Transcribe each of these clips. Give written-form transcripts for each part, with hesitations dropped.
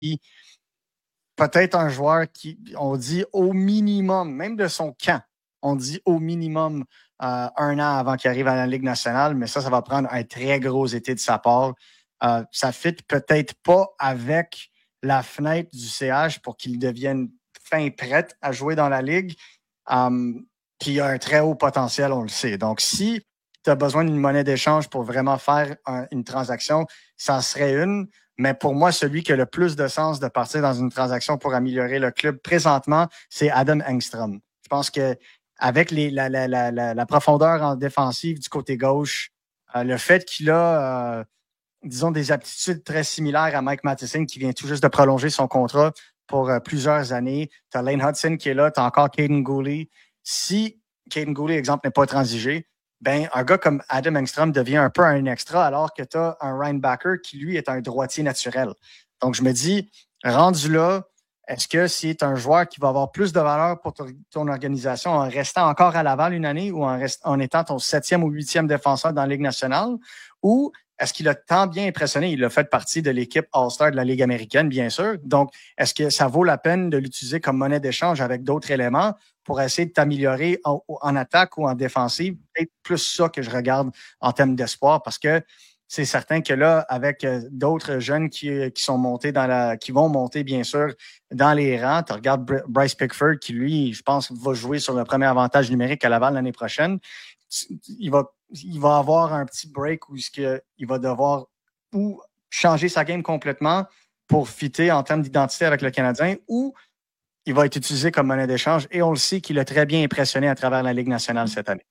peut-être un joueur qui, on dit au minimum, même de son camp, on dit au minimum 1 an avant qu'il arrive à la Ligue nationale, mais ça va prendre un très gros été de sa part. Ça ne fit peut-être pas avec la fenêtre du CH pour qu'il devienne fin prêt à jouer dans la Ligue. Puis il a un très haut potentiel, on le sait. Donc, si tu as besoin d'une monnaie d'échange pour vraiment faire une transaction, ça serait une. Mais pour moi, celui qui a le plus de sens de partir dans une transaction pour améliorer le club présentement, c'est Adam Engstrom. Je pense que avec la profondeur en défensive du côté gauche, le fait qu'il a, disons, des aptitudes très similaires à Mike Matheson qui vient tout juste de prolonger son contrat pour plusieurs années. Tu as Lane Hudson qui est là, tu as encore Caden Gooley. Si Caden Gooley, exemple, n'est pas transigé, ben, un gars comme Adam Engstrom devient un peu un extra alors que tu as un Ryan Backer qui, lui, est un droitier naturel. Donc, je me dis, rendu là, est-ce que c'est un joueur qui va avoir plus de valeur pour ton organisation en restant encore à Laval une année ou en étant ton 7e ou 8e défenseur dans la Ligue nationale? Ou est-ce qu'il a tant bien impressionné? Il a fait partie de l'équipe All-Star de la Ligue américaine, bien sûr. Donc, est-ce que ça vaut la peine de l'utiliser comme monnaie d'échange avec d'autres éléments pour essayer de t'améliorer en attaque ou en défensive? C'est plus ça que je regarde en termes d'espoir parce que c'est certain que là, avec d'autres jeunes qui sont montés qui vont monter, bien sûr, dans les rangs, tu regardes Bryce Pickford qui, lui, je pense, va jouer sur le premier avantage numérique à Laval l'année prochaine. Il va avoir un petit break où il va devoir ou changer sa game complètement pour fitter en termes d'identité avec le Canadien ou il va être utilisé comme monnaie d'échange et on le sait qu'il a très bien impressionné à travers la Ligue nationale cette année.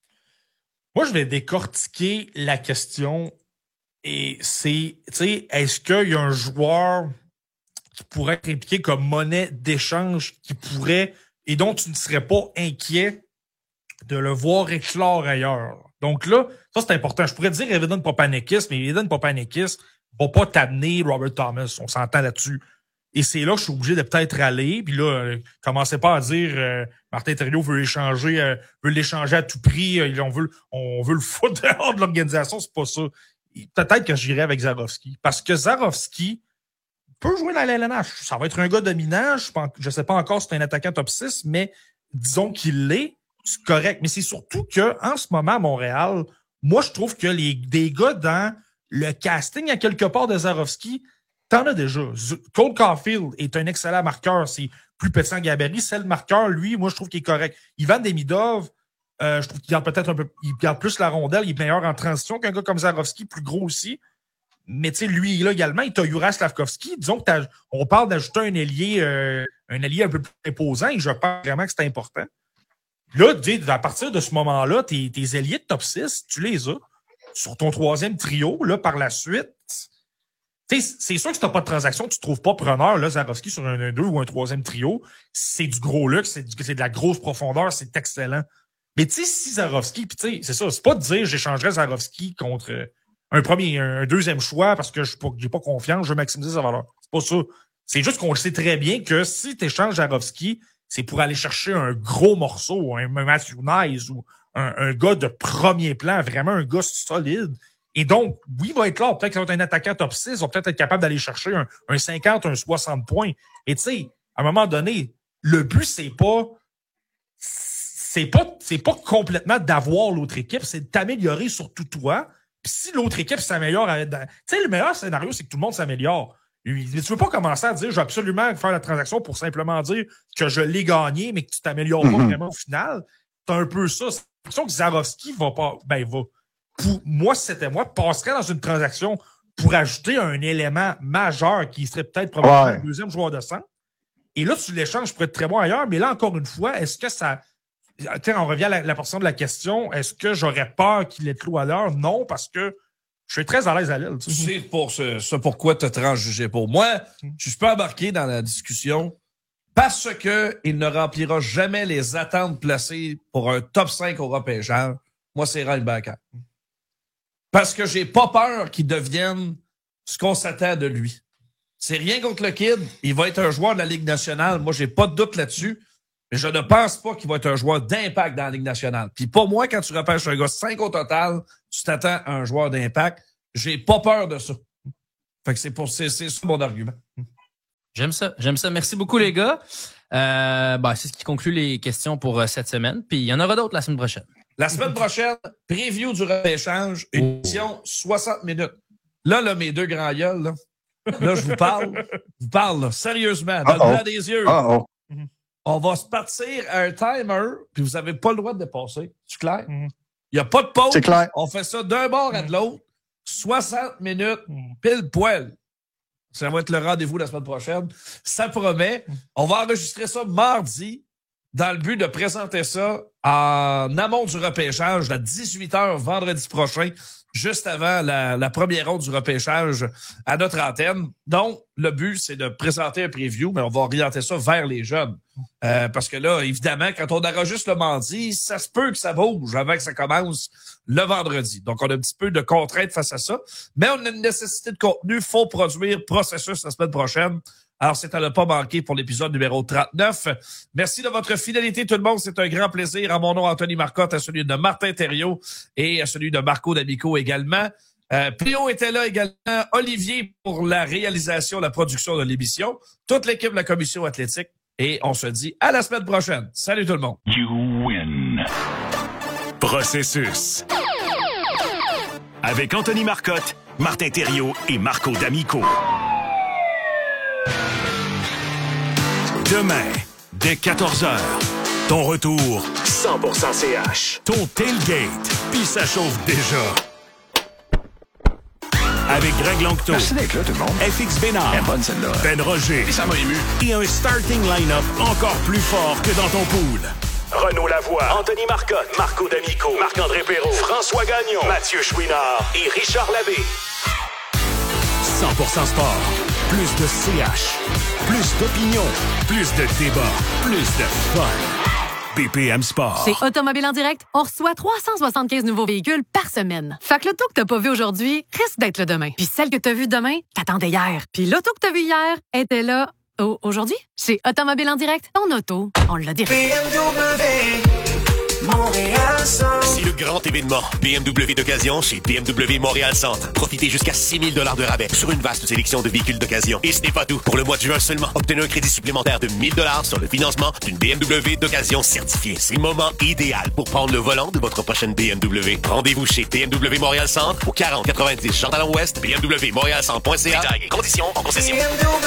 Moi, je vais décortiquer la question et c'est, tu sais, est-ce qu'il y a un joueur qui pourrait être impliqué comme monnaie d'échange qui pourrait et dont tu ne serais pas inquiet de le voir éclore ailleurs. Donc là, ça c'est important. Je pourrais te dire Evan Papanikis, mais Evan Papanikis va pas t'amener Robert Thomas. On s'entend là-dessus. Et c'est là que je suis obligé de peut-être aller. Puis là, commencez pas à dire Martin Thériault veut l'échanger à tout prix. On veut le foutre dehors de l'organisation. C'est pas ça. Peut-être que j'irai avec Zarovski. Parce que Zarovski peut jouer dans la LNH. Ça va être un gars dominant. Je sais pas encore si c'est un attaquant top 6, mais disons qu'il l'est. C'est correct. Mais c'est surtout que en ce moment à Montréal, moi, je trouve que des gars dans le casting à quelque part de Zarovski, t'en as déjà. Cole Caulfield est un excellent marqueur. C'est plus petit en gabarit. C'est le marqueur, lui, moi, je trouve qu'il est correct. Ivan Demidov, je trouve qu'il garde peut-être un peu, il garde plus la rondelle, il est meilleur en transition qu'un gars comme Zarovski, plus gros aussi. Mais tu sais, lui, là également, il t'a Juraj Slavkovski. Disons que on parle d'ajouter un ailier un peu plus imposant et je pense vraiment que c'est important. Là, à partir de ce moment-là, tes ailiers de top 6, tu les as. Sur ton 3e trio, là, par la suite, c'est sûr que si t'as pas de transaction, tu trouves pas preneur, là, Zarovski sur un 2 ou un 3e trio. C'est du gros luxe, c'est de la grosse profondeur, c'est excellent. Mais tu sais, si Zarovski, puis tu sais, c'est ça, c'est pas de dire j'échangerais Zarovski contre un 2e choix parce que j'ai pas confiance, je veux maximiser sa valeur. C'est pas ça. C'est juste qu'on le sait très bien que si tu échanges Zarovski, c'est pour aller chercher un gros morceau, un Matthew Nice ou un gars de premier plan, vraiment un gars solide. Et donc, oui, il va être là. Peut-être qu'il va être un attaquant top 6, il va peut-être être capable d'aller chercher un 50, un 60 points. Et tu sais, à un moment donné, le but, c'est pas complètement d'avoir l'autre équipe, c'est de t'améliorer surtout toi. Puis si l'autre équipe s'améliore, tu sais, le meilleur scénario, c'est que tout le monde s'améliore. Tu veux pas commencer à dire, je vais absolument faire la transaction pour simplement dire que je l'ai gagné, mais que tu t'améliores pas vraiment au final. C'est un peu ça. C'est l'impression que Zarovski va. Pour moi, si c'était moi, passerait dans une transaction pour ajouter un élément majeur qui serait peut-être probablement le 2e joueur de centre. Et là, tu l'échanges pour être très bon ailleurs, mais là, encore une fois, est-ce que ça. Tiens, on revient à la portion de la question. Est-ce que j'aurais peur qu'il ait trop à l'heure? Non, parce que je suis très à l'aise à l'aile. C'est pour ça pourquoi tu as transjugé pour moi. Je peux embarquer dans la discussion parce que il ne remplira jamais les attentes placées pour un top 5 au repêchage. Moi, c'est Ryan Backer. Parce que j'ai pas peur qu'il devienne ce qu'on s'attend de lui. C'est rien contre le kid. Il va être un joueur de la Ligue nationale. Moi, j'ai pas de doute là-dessus. Mais je ne pense pas qu'il va être un joueur d'impact dans la Ligue nationale. Puis pour moi, quand tu repêches un gars 5 au total, tu t'attends à un joueur d'impact. J'ai pas peur de ça. Fait que c'est ça mon argument. J'aime ça. Merci beaucoup, les gars. C'est ce qui conclut les questions pour cette semaine. Puis il y en aura d'autres la semaine prochaine. La semaine prochaine, preview du repêchage, une émission 60 minutes. Là, mes deux grands gueules, là, je vous parle là, sérieusement, dans le blanc des yeux. On va se partir à un timer, puis vous n'avez pas le droit de dépasser. C'est clair? Il n'y a pas de pause. C'est clair. On fait ça d'un bord à de l'autre. 60 minutes, pile poil. Ça va être le rendez-vous la semaine prochaine. Ça promet. On va enregistrer ça mardi dans le but de présenter ça en amont du repêchage à 18h vendredi prochain, juste avant la première ronde du repêchage à notre antenne. Donc, le but, c'est de présenter un preview, mais on va orienter ça vers les jeunes. Parce que là, évidemment, quand on enregistre le mardi, ça se peut que ça bouge avant que ça commence le vendredi. Donc, on a un petit peu de contraintes face à ça. Mais on a une nécessité de contenu. Faut produire processus la semaine prochaine. Alors, c'est à ne pas manquer pour l'épisode numéro 39. Merci de votre fidélité, tout le monde. C'est un grand plaisir. À mon nom, Anthony Marcotte, à celui de Martin Thériault et à celui de Marco D'Amico également. Pio était là également. Olivier pour la réalisation, la production de l'émission. Toute l'équipe de la commission athlétique. Et on se dit à la semaine prochaine. Salut tout le monde. You win. Processus. Avec Anthony Marcotte, Martin Thériault et Marco D'Amico. Demain, dès 14h, ton retour 100% CH. Ton tailgate, puis ça chauffe déjà. Avec Greg Longto. Merci d'être là, tout le monde. FX Bénard. Elle est bonne, celle-là. Ben Roger. Et ça m'a ému. Et un starting line-up encore plus fort que dans ton pool. Renaud Lavoie, Anthony Marcotte, Marco D'Amico, Marc-André Perrault, François Gagnon, Mathieu Chouinard et Richard Labbé. 100% sport. Plus de CH. Plus d'opinion. Plus de débat. Plus de fun. BPM Sport. Chez Automobile en direct, on reçoit 375 nouveaux véhicules par semaine. Fait que l'auto que t'as pas vu aujourd'hui risque d'être là demain. Puis celle que t'as vue demain, t'attendais hier. Puis l'auto que t'as vue hier était là aujourd'hui. Chez Automobile en direct, ton auto, on l'a direct. BMW, Montréal-Centre. C'est le grand événement BMW d'occasion chez BMW Montréal-Centre. Profitez jusqu'à 6 000 $ de rabais sur une vaste sélection de véhicules d'occasion. Et ce n'est pas tout. Pour le mois de juin seulement, obtenez un crédit supplémentaire de 1 000 $ sur le financement d'une BMW d'occasion certifiée. C'est le moment idéal pour prendre le volant de votre prochaine BMW. Rendez-vous chez BMW Montréal-Centre au 4090 Chantal-Ouest, bmwmontréalcentre.ca. Détails et conditions en concession.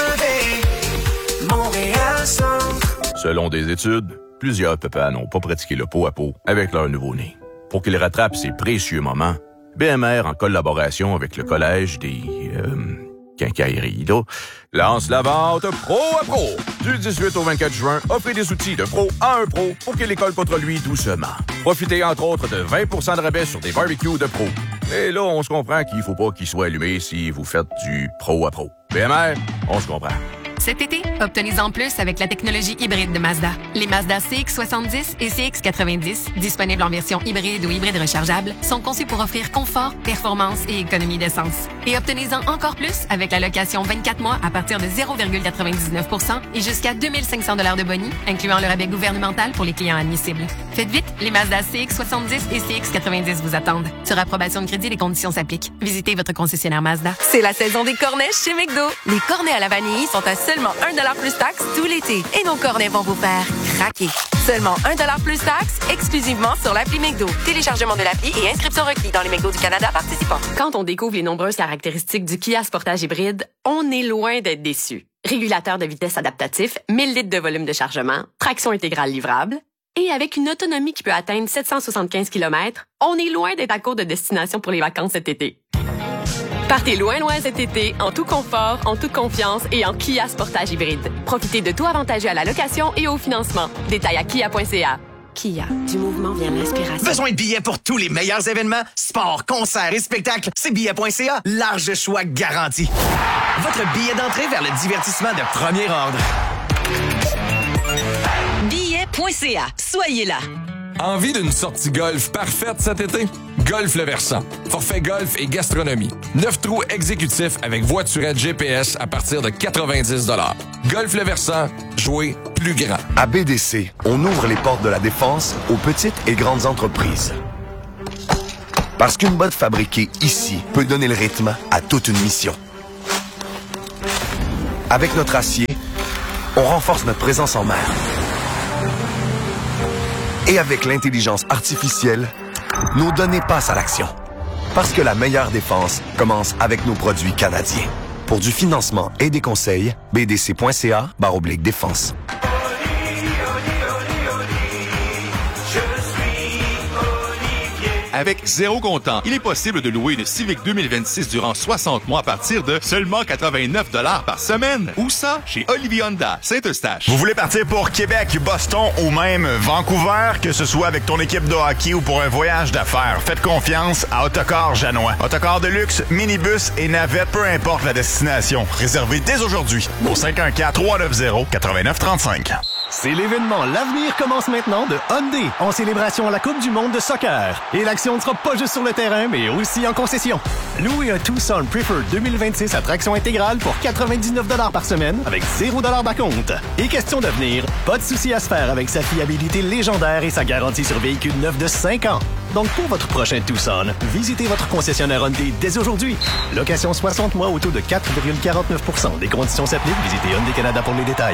BMW, Montréal-Centre. Selon des études, plusieurs papas n'ont pas pratiqué le pot à pot avec leur nouveau-né. Pour qu'ils rattrapent ces précieux moments, BMR, en collaboration avec le Collège des quincailleries, lance la vente Pro à Pro. Du 18 au 24 juin, offrez des outils de pro à un pro pour que l'école contre lui doucement. Profitez entre autres de 20 % de rabais sur des barbecues de pro. Et là, on se comprend qu'il faut pas qu'il soit allumé si vous faites du pro à pro. BMR, on se comprend. Cet été, obtenez-en plus avec la technologie hybride de Mazda. Les Mazda CX-70 et CX-90, disponibles en version hybride ou hybride rechargeable, sont conçus pour offrir confort, performance et économie d'essence. Et obtenez-en encore plus avec la location 24 mois à partir de 0,99 % et jusqu'à 2 500 $ de boni, incluant le rabais gouvernemental pour les clients admissibles. Faites vite, les Mazda CX-70 et CX-90 vous attendent. Sur approbation de crédit, les conditions s'appliquent. Visitez votre concessionnaire Mazda. C'est la saison des cornets chez McDo. Les cornets à la vanille sont à seulement 1 $ plus taxe tout l'été. Et nos cornets vont vous faire craquer. Seulement 1 $ plus taxe, exclusivement sur l'appli McDo. Téléchargement de l'appli et inscription requis dans les McDo du Canada participants. Quand on découvre les nombreuses caractéristiques du Kia Sportage hybride, on est loin d'être déçu. Régulateur de vitesse adaptatif, 1000 litres de volume de chargement, traction intégrale livrable, et avec une autonomie qui peut atteindre 775 km, on est loin d'être à court de destination pour les vacances cet été. Partez loin cet été, en tout confort, en toute confiance et en Kia Sportage hybride. Profitez de tout avantageux à la location et au financement. Détails à kia.ca. Kia, du mouvement vient l'inspiration. Besoin de billets pour tous les meilleurs événements? Sport, concerts et spectacles, c'est billet.ca. Large choix garanti. Votre billet d'entrée vers le divertissement de premier ordre. Billet.ca. Soyez là. Envie d'une sortie golf parfaite cet été? Golf Le Versant. Forfait golf et gastronomie. 9 trous exécutifs avec voiturette GPS à partir de 90 $. Golf Le Versant. Jouer plus grand. À BDC, on ouvre les portes de la défense aux petites et grandes entreprises. Parce qu'une botte fabriquée ici peut donner le rythme à toute une mission. Avec notre acier, on renforce notre présence en mer. Et avec l'intelligence artificielle, nos données passent à l'action. Parce que la meilleure défense commence avec nos produits canadiens. Pour du financement et des conseils, bdc.ca/défense. Avec zéro comptant, il est possible de louer une Civic 2026 durant 60 mois à partir de seulement 89 $ par semaine. Où ça? Chez Olivier Honda, Saint-Eustache. Vous voulez partir pour Québec, Boston ou même Vancouver, que ce soit avec ton équipe de hockey ou pour un voyage d'affaires, faites confiance à Autocar Janois. Autocar de luxe, minibus et navette, peu importe la destination. Réservez dès aujourd'hui au 514-390-8935. C'est l'événement L'Avenir commence maintenant de Hyundai en célébration à la Coupe du monde de soccer. Et l'action ne sera pas juste sur le terrain, mais aussi en concession. Louez un Tucson Preferred 2026 à traction intégrale pour 99 $ par semaine avec 0 $ d'acompte. Et question d'avenir, pas de souci à se faire avec sa fiabilité légendaire et sa garantie sur véhicule neuf de 5 ans. Donc pour votre prochain Tucson, visitez votre concessionnaire Hyundai dès aujourd'hui. Location 60 mois au taux de 4,49 %. Des conditions s'appliquent. Visitez Hyundai Canada pour les détails.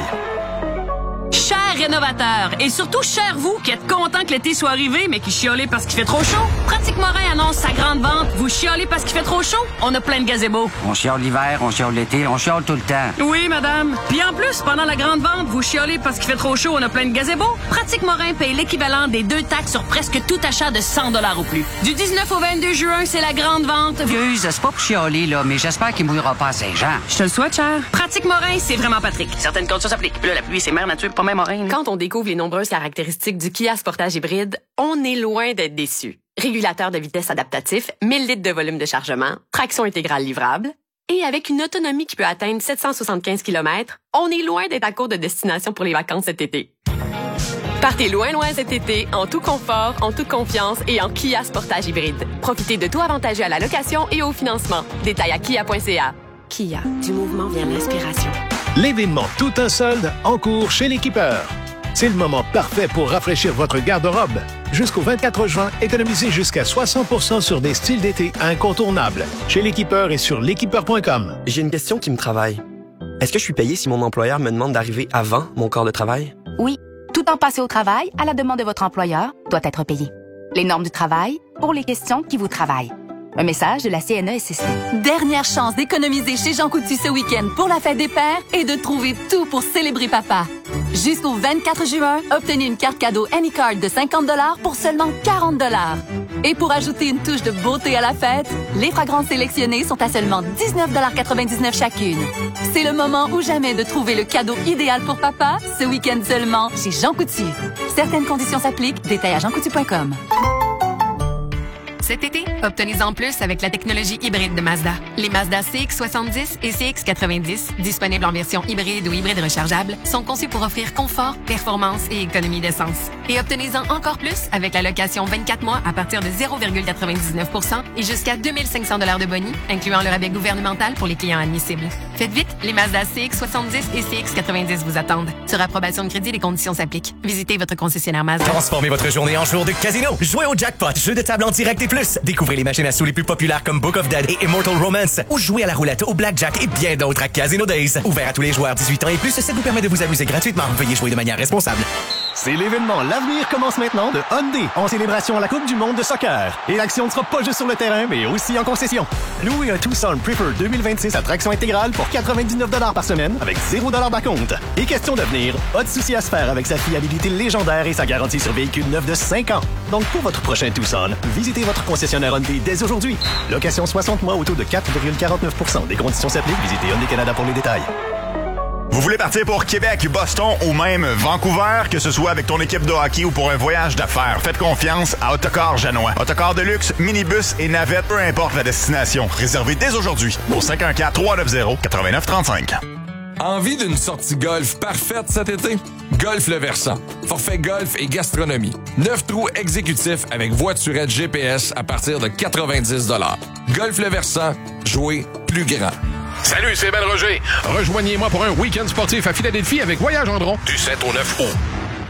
Chers rénovateurs, et surtout chers vous qui êtes contents que l'été soit arrivé, mais qui chiolez parce qu'il fait trop chaud, Pratique Morin annonce sa grande vente. Vous chiolez parce qu'il fait trop chaud? On a plein de gazebos. On chiole l'hiver, on chiole l'été, on chiole tout le temps. Oui, madame. Puis en plus, pendant la grande vente, vous chiolez parce qu'il fait trop chaud, on a plein de gazebos. Pratique Morin paye l'équivalent des 2 taxes sur presque tout achat de 100 $ ou plus. Du 19 au 22 juin, c'est la grande vente. Excuse, c'est pas pour chialer, là, mais j'espère qu'il mouillera pas à Saint-Jean. Je te le souhaite, cher. Pratique Morin, c'est vraiment Patrick. Certaines conditions s'appliquent. Puis là, la pluie, c'est mère nature, pas même Morin. Quand on découvre les nombreuses caractéristiques du Kia Sportage hybride, on est loin d'être déçu. Régulateur de vitesse adaptatif, 1000 litres de volume de chargement, traction intégrale livrable, et avec une autonomie qui peut atteindre 775 km, on est loin d'être à court de destination pour les vacances cet été. Partez loin cet été, en tout confort, en toute confiance et en Kia Sportage hybride. Profitez de tout avantageux à la location et au financement. Détails à kia.ca. Kia, du mouvement vient l'inspiration. L'événement Tout un solde en cours chez l'Équipeur. C'est le moment parfait pour rafraîchir votre garde-robe. Jusqu'au 24 juin, économisez jusqu'à 60% sur des styles d'été incontournables. Chez l'Équipeur et sur l'équipeur.com. J'ai une question qui me travaille. Est-ce que je suis payé si mon employeur me demande d'arriver avant mon quart de travail? Oui, tout temps passé au travail, à la demande de votre employeur, doit être payé. Les normes du travail pour les questions qui vous travaillent. Un message de la CNESST. Dernière chance d'économiser chez Jean Coutu ce week-end pour la fête des pères et de trouver tout pour célébrer papa. Jusqu'au 24 juin, obtenez une carte cadeau Anycard de 50 $ pour seulement 40 $. Et pour ajouter une touche de beauté à la fête, les fragrances sélectionnées sont à seulement 19,99 $ chacune. C'est le moment ou jamais de trouver le cadeau idéal pour papa, ce week-end seulement chez Jean Coutu. Certaines conditions s'appliquent, détails à jeancoutu.com. Cet été, obtenez-en plus avec la technologie hybride de Mazda. Les Mazda CX-70 et CX-90, disponibles en version hybride ou hybride rechargeable, sont conçus pour offrir confort, performance et économie d'essence. Et obtenez-en encore plus avec la location 24 mois à partir de 0,99 % et jusqu'à 2 500 $ de boni, incluant le rabais gouvernemental pour les clients admissibles. Faites vite, les Mazda CX-70 et CX-90 vous attendent. Sur approbation de crédit, les conditions s'appliquent. Visitez votre concessionnaire Mazda. Transformez votre journée en jour de casino. Jouez au jackpot, jeu de table en direct et plus. Découvrez les machines à sous les plus populaires comme Book of Dead et Immortal Romance. Ou jouez à la roulette, au blackjack et bien d'autres à Casino Days. Ouvert à tous les joueurs 18 ans et plus, ça vous permet de vous amuser gratuitement. Veuillez jouer de manière responsable. C'est l'événement L'Avenir commence maintenant de Hyundai en célébration à la Coupe du monde de soccer. Et l'action ne sera pas juste sur le terrain, mais aussi en concession. Louez un Tucson Preferred 2026 à traction intégrale pour 99 $ par semaine avec 0 $ d'acompte. Et question d'avenir, pas de souci à se faire avec sa fiabilité légendaire et sa garantie sur véhicule neuf de 5 ans. Donc pour votre prochain Tucson, visitez votre concessionnaire Hyundai dès aujourd'hui. Location 60 mois au taux de 4,49 %. Des conditions s'appliquent. Visitez Hyundai Canada pour les détails. Vous voulez partir pour Québec, Boston ou même Vancouver, que ce soit avec ton équipe de hockey ou pour un voyage d'affaires, faites confiance à Autocar Janois. Autocar de luxe, minibus et navette, peu importe la destination. Réservez dès aujourd'hui au 514-390-8935. Envie d'une sortie golf parfaite cet été? Golf Le Versant. Forfait golf et gastronomie. 9 trous exécutifs avec voiturette GPS à partir de 90 $. Golf Le Versant. Jouer plus grand. Salut, c'est Ben Roger. Rejoignez-moi pour un week-end sportif à Philadelphie avec Voyage Andron du 7 au 9 août.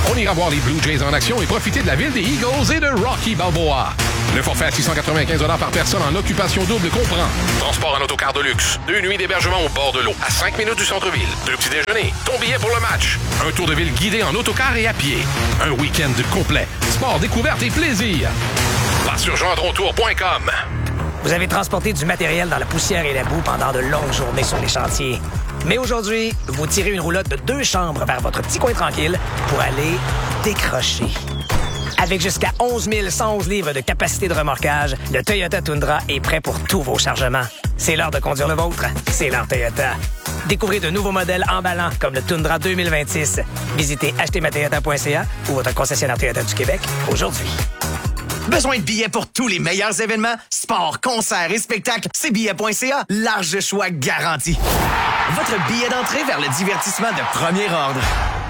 On ira voir les Blue Jays en action et profiter de la ville des Eagles et de Rocky Balboa. Le forfait à 695 $ par personne en occupation double comprend transport en autocar de luxe, 2 nuits d'hébergement au bord de l'eau, à 5 minutes du centre-ville, 2 petits déjeuners, ton billet pour le match, un tour de ville guidé en autocar et à pied, un week-end complet, sport, découverte et plaisir. Passe sur gendrontour.com. Vous avez transporté du matériel dans la poussière et la boue pendant de longues journées sur les chantiers. Mais aujourd'hui, vous tirez une roulotte de 2 chambres vers votre petit coin tranquille pour aller décrocher. Avec jusqu'à 11 111 livres de capacité de remorquage, le Toyota Tundra est prêt pour tous vos chargements. C'est l'heure de conduire le vôtre. C'est l'heure Toyota. Découvrez de nouveaux modèles emballants comme le Tundra 2026. Visitez achetezmatoyota.ca ou votre concessionnaire Toyota du Québec aujourd'hui. Besoin de billets pour tous les meilleurs événements? Sport, concerts et spectacles, c'est billets.ca. Large choix garanti. Votre billet d'entrée vers le divertissement de premier ordre.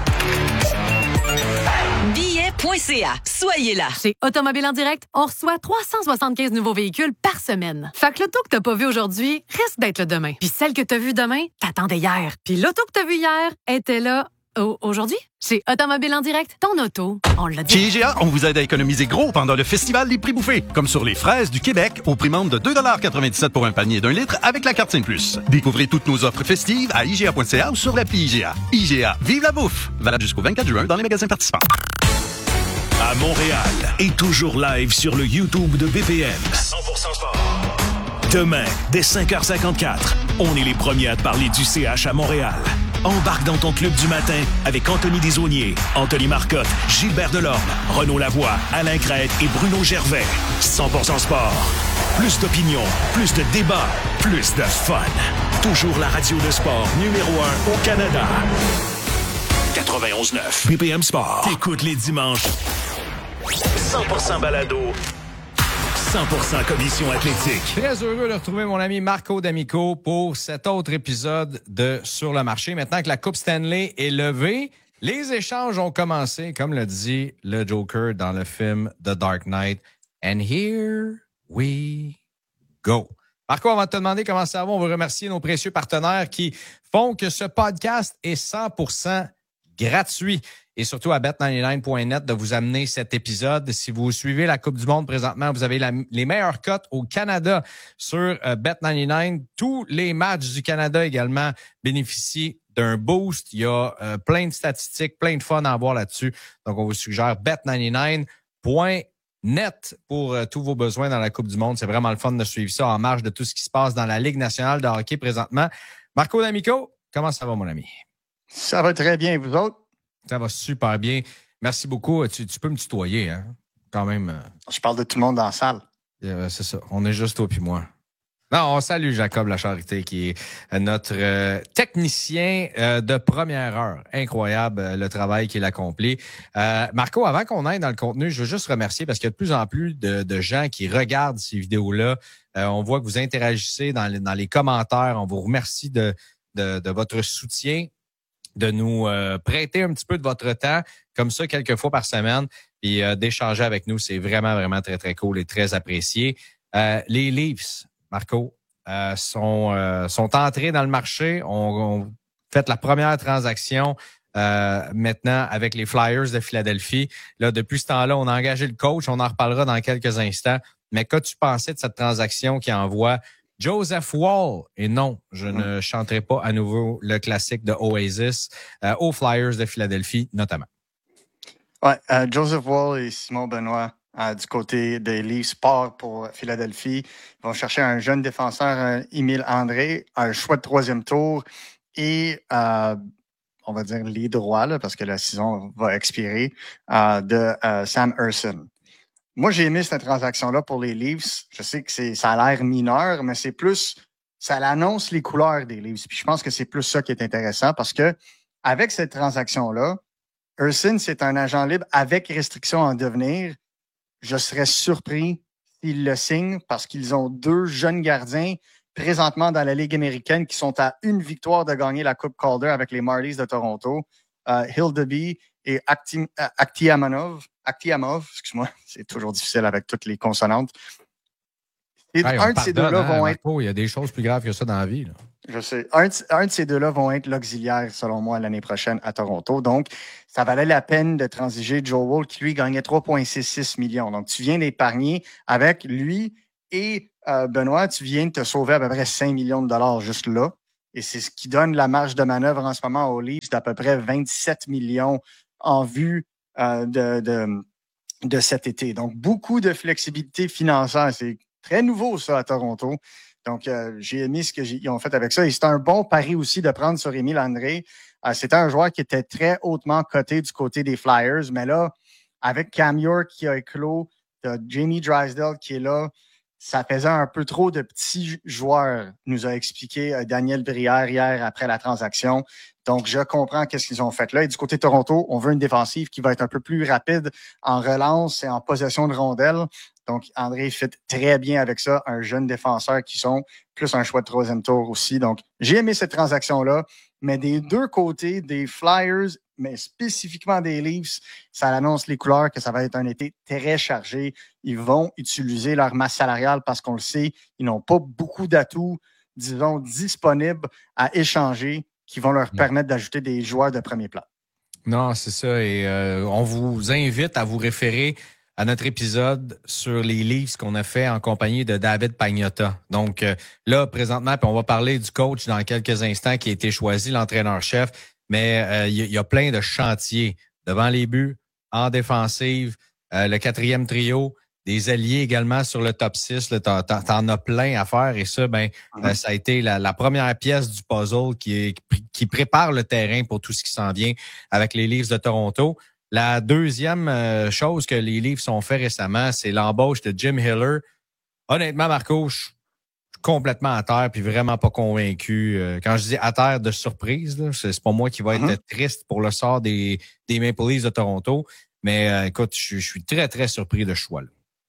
Billet.ca. Soyez là. Chez Automobile en direct, on reçoit 375 nouveaux véhicules par semaine. Fait que l'auto que t'as pas vue aujourd'hui risque d'être le demain. Puis celle que t'as vue demain, t'attendais hier. Puis l'auto que t'as vue hier était là aujourd'hui. Chez Automobile en direct, ton auto, on l'a dit. Chez IGA, on vous aide à économiser gros pendant le festival des prix bouffés, comme sur les fraises du Québec au prix membre de 2,97 $ pour un panier d'1 litre avec la carte Sainte-Plus. Découvrez toutes nos offres festives à IGA.ca ou sur l'appli IGA. IGA, vive la bouffe! Valable jusqu'au 24 juin dans les magasins participants. À Montréal et toujours live sur le YouTube de BPM. 100% sport. Demain, dès 5h54, on est les premiers à te parler du CH à Montréal. Embarque dans ton club du matin avec Anthony Desaulniers, Anthony Marcotte, Gilbert Delorme, Renaud Lavoie, Alain Crête et Bruno Gervais. 100% sport. Plus d'opinion, plus de débats, plus de fun. Toujours la radio de sport numéro 1 au Canada. 91.9 BPM Sport. T'écoutes les dimanches. 100% balado. 100% commission athlétique. Très heureux de retrouver mon ami Marco D'Amico pour cet autre épisode de Sur le marché. Maintenant que la Coupe Stanley est levée, les échanges ont commencé, comme le dit le Joker dans le film The Dark Knight. And here we go. Marco, avant de te demander comment ça va, on veut remercier nos précieux partenaires qui font que ce podcast est 100% gratuit. Et surtout à bet99.net de vous amener cet épisode. Si vous suivez la Coupe du Monde présentement, vous avez les meilleures cotes au Canada sur Bet99. Tous les matchs du Canada également bénéficient d'un boost. Il y a plein de statistiques, plein de fun à avoir là-dessus. Donc, on vous suggère bet99.net pour tous vos besoins dans la Coupe du Monde. C'est vraiment le fun de suivre ça en marge de tout ce qui se passe dans la Ligue nationale de hockey présentement. Marco D'Amico, comment ça va, mon ami? Ça va très bien, vous autres? Ça va super bien. Merci beaucoup. Tu peux me tutoyer, hein? Quand même. Je parle de tout le monde dans la salle. C'est ça. On est juste toi puis moi. Non, on salue Jacob Lacharité, qui est notre technicien de première heure. Incroyable le travail qu'il accomplit. Marco, avant qu'on aille dans le contenu, je veux juste remercier parce qu'il y a de plus en plus de gens qui regardent ces vidéos-là. On voit que vous interagissez dans les commentaires. On vous remercie de votre soutien, de nous prêter un petit peu de votre temps, comme ça, quelques fois par semaine, puis d'échanger avec nous. C'est vraiment, vraiment très, très cool et très apprécié. Les Leafs, Marco, sont entrés dans le marché. On fait la première transaction maintenant avec les Flyers de Philadelphie. Là, depuis ce temps-là, on a engagé le coach. On en reparlera dans quelques instants. Mais qu'as-tu pensé de cette transaction qui envoie Joseph Woll, et non, je ne chanterai pas à nouveau le classique de Oasis, aux Flyers de Philadelphie notamment. Ouais, Joseph Woll et Simon Benoît du côté des Leafs partent pour Philadelphie. Ils vont chercher un jeune défenseur, Émile André, un choix de 3e tour et on va dire les droits, là, parce que la saison va expirer, de Sam Ersson. Moi, j'ai aimé cette transaction-là pour les Leafs. Je sais que ça a l'air mineur, mais c'est plus, ça annonce les couleurs des Leafs. Puis je pense que c'est plus ça qui est intéressant parce que avec cette transaction-là, Ersson, c'est un agent libre avec restriction en devenir. Je serais surpris s'ils le signent parce qu'ils ont 2 jeunes gardiens présentement dans la Ligue américaine qui sont à 1 victoire de gagner la Coupe Calder avec les Marlies de Toronto. Hildeby et Akhtiamov, excuse-moi, c'est toujours difficile avec toutes les consonantes. Et un de ces deux-là vont être... Il y a des choses plus graves que ça dans la vie. Là. Je sais. Un de ces deux-là vont être l'auxiliaire, selon moi, l'année prochaine à Toronto. Donc, ça valait la peine de transiger Joe Woll, qui, lui, gagnait 3,66 millions. Donc, tu viens d'épargner avec lui et Benoît, tu viens de te sauver à peu près 5 millions de dollars juste là. Et c'est ce qui donne la marge de manœuvre en ce moment aux Leafs d'à peu près 27 millions en vue de cet été. Donc, beaucoup de flexibilité financière. C'est très nouveau, ça, à Toronto. Donc, j'ai aimé ce qu'ils ont fait avec ça. Et c'est un bon pari aussi de prendre sur Émile André. C'était un joueur qui était très hautement coté du côté des Flyers. Mais là, avec Cam York qui a éclos, Jamie Drysdale qui est là, ça faisait un peu trop de petits joueurs, nous a expliqué Daniel Brière hier après la transaction. Donc, je comprends qu'est-ce qu'ils ont fait là. Et du côté de Toronto, on veut une défensive qui va être un peu plus rapide en relance et en possession de rondelles. Donc, André fit très bien avec ça. Un jeune défenseur qui sont plus un choix de troisième tour aussi. Donc, j'ai aimé cette transaction-là. Mais des deux côtés, des Flyers, mais spécifiquement des Leafs, ça annonce les couleurs que ça va être un été très chargé. Ils vont utiliser leur masse salariale parce qu'on le sait, ils n'ont pas beaucoup d'atouts, disons, disponibles à échanger qui vont leur permettre d'ajouter des joueurs de premier plan. Non, c'est ça. Et on vous invite à vous référer à notre épisode sur les Leafs qu'on a fait en compagnie de David Pagnotta. Donc là, présentement, puis on va parler du coach dans quelques instants qui a été choisi, l'entraîneur-chef, mais il y a plein de chantiers devant les buts, en défensive, le quatrième trio, des alliés également sur le top 6. T'en as plein à faire et ça, ça a été la première pièce du puzzle qui prépare le terrain pour tout ce qui s'en vient avec les Leafs de Toronto. La deuxième chose que les Leafs ont fait récemment, c'est l'embauche de Jim Hiller. Honnêtement, Marco, je suis complètement à terre puis vraiment pas convaincu. Quand je dis à terre de surprise, là, c'est pas moi qui va être triste pour le sort des Maple Leafs de Toronto. Mais écoute, je suis très, très surpris de ce choix-là.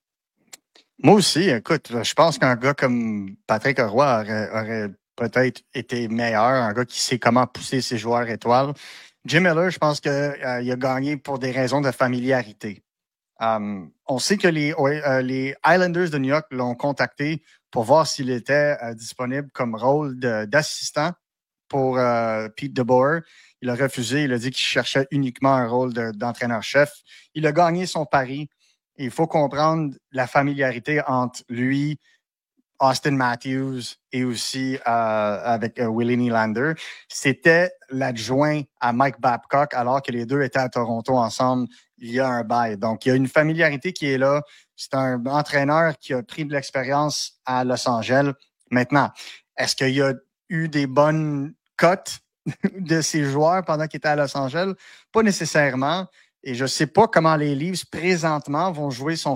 Moi aussi, écoute, je pense qu'un gars comme Patrick Roy aurait peut-être été meilleur, un gars qui sait comment pousser ses joueurs étoiles. Jim Miller, je pense qu'il a gagné pour des raisons de familiarité. On sait que les Islanders de New York l'ont contacté pour voir s'il était disponible comme rôle d'assistant pour Pete DeBoer. Il a refusé. Il a dit qu'il cherchait uniquement un rôle d'entraîneur-chef. Il a gagné son pari. Et il faut comprendre la familiarité entre lui, Austin Matthews et aussi avec Willie Nylander. C'était l'adjoint à Mike Babcock alors que les deux étaient à Toronto ensemble il y a un bail. Donc, il y a une familiarité qui est là. C'est un entraîneur qui a pris de l'expérience à Los Angeles. Maintenant, est-ce qu'il y a eu des bonnes cotes de ses joueurs pendant qu'il était à Los Angeles? Pas nécessairement. Et je ne sais pas comment les Leafs présentement vont jouer son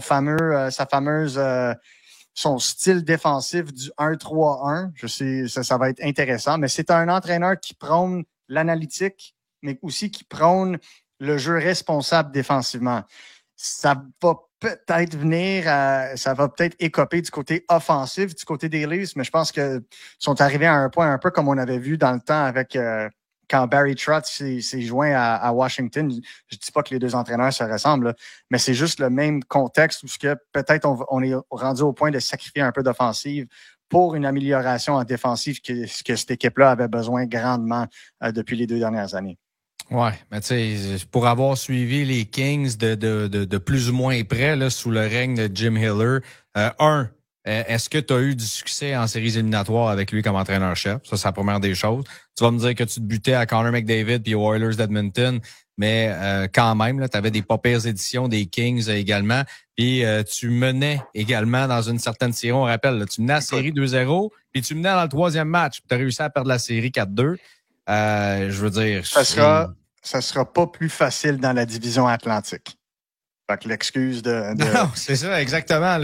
style défensif du 1-3-1. Je sais, ça va être intéressant, mais c'est un entraîneur qui prône l'analytique, mais aussi qui prône le jeu responsable défensivement. Ça va peut-être écoper du côté offensif, du côté des Leafs, mais je pense qu'ils sont arrivés à un point un peu comme on avait vu dans le temps avec quand Barry Trotz s'est joint à Washington. Je ne dis pas que les deux entraîneurs se ressemblent, là, mais c'est juste le même contexte où peut-être on est rendu au point de sacrifier un peu d'offensive pour une amélioration en défensive que cette équipe-là avait besoin grandement depuis les 2 dernières années. Ouais, mais tu sais, pour avoir suivi les Kings de plus ou moins près là, sous le règne de Jim Hiller, est-ce que tu as eu du succès en séries éliminatoires avec lui comme entraîneur-chef? Ça, c'est la première des choses. Tu vas me dire que tu te butais à Connor McDavid puis aux Oilers d'Edmonton, mais quand même, tu avais des pas pires éditions des Kings également. Puis tu menais également dans une certaine série, on rappelle, là, tu menais la série 2-0, puis tu menais dans le 3e match. Tu as réussi à perdre la série 4-2. Je veux dire... Ça sera pas plus facile dans la division Atlantique. Fait que l'excuse de... Non, c'est ça, exactement.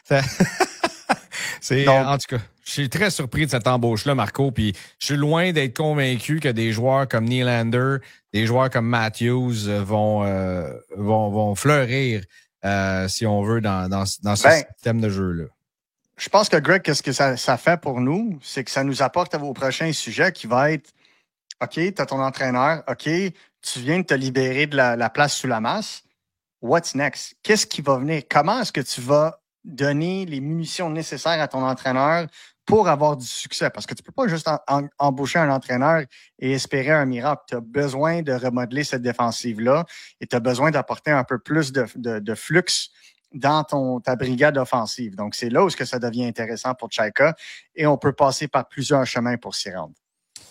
En tout cas, je suis très surpris de cette embauche-là, Marco, puis je suis loin d'être convaincu que des joueurs comme Nylander, des joueurs comme Matthews vont fleurir, si on veut, dans ce système de jeu-là. Je pense que, Greg, qu'est-ce que ça fait pour nous? C'est que ça nous apporte à vos prochains sujets qui va être OK, tu as ton entraîneur, OK, tu viens de te libérer de la place sous la masse. What's next? Qu'est-ce qui va venir? Comment est-ce que tu vas donner les munitions nécessaires à ton entraîneur pour avoir du succès. Parce que tu ne peux pas juste embaucher un entraîneur et espérer un miracle. Tu as besoin de remodeler cette défensive-là et tu as besoin d'apporter un peu plus de flux dans ta brigade offensive. Donc, c'est là où ça devient intéressant pour Chaika et on peut passer par plusieurs chemins pour s'y rendre.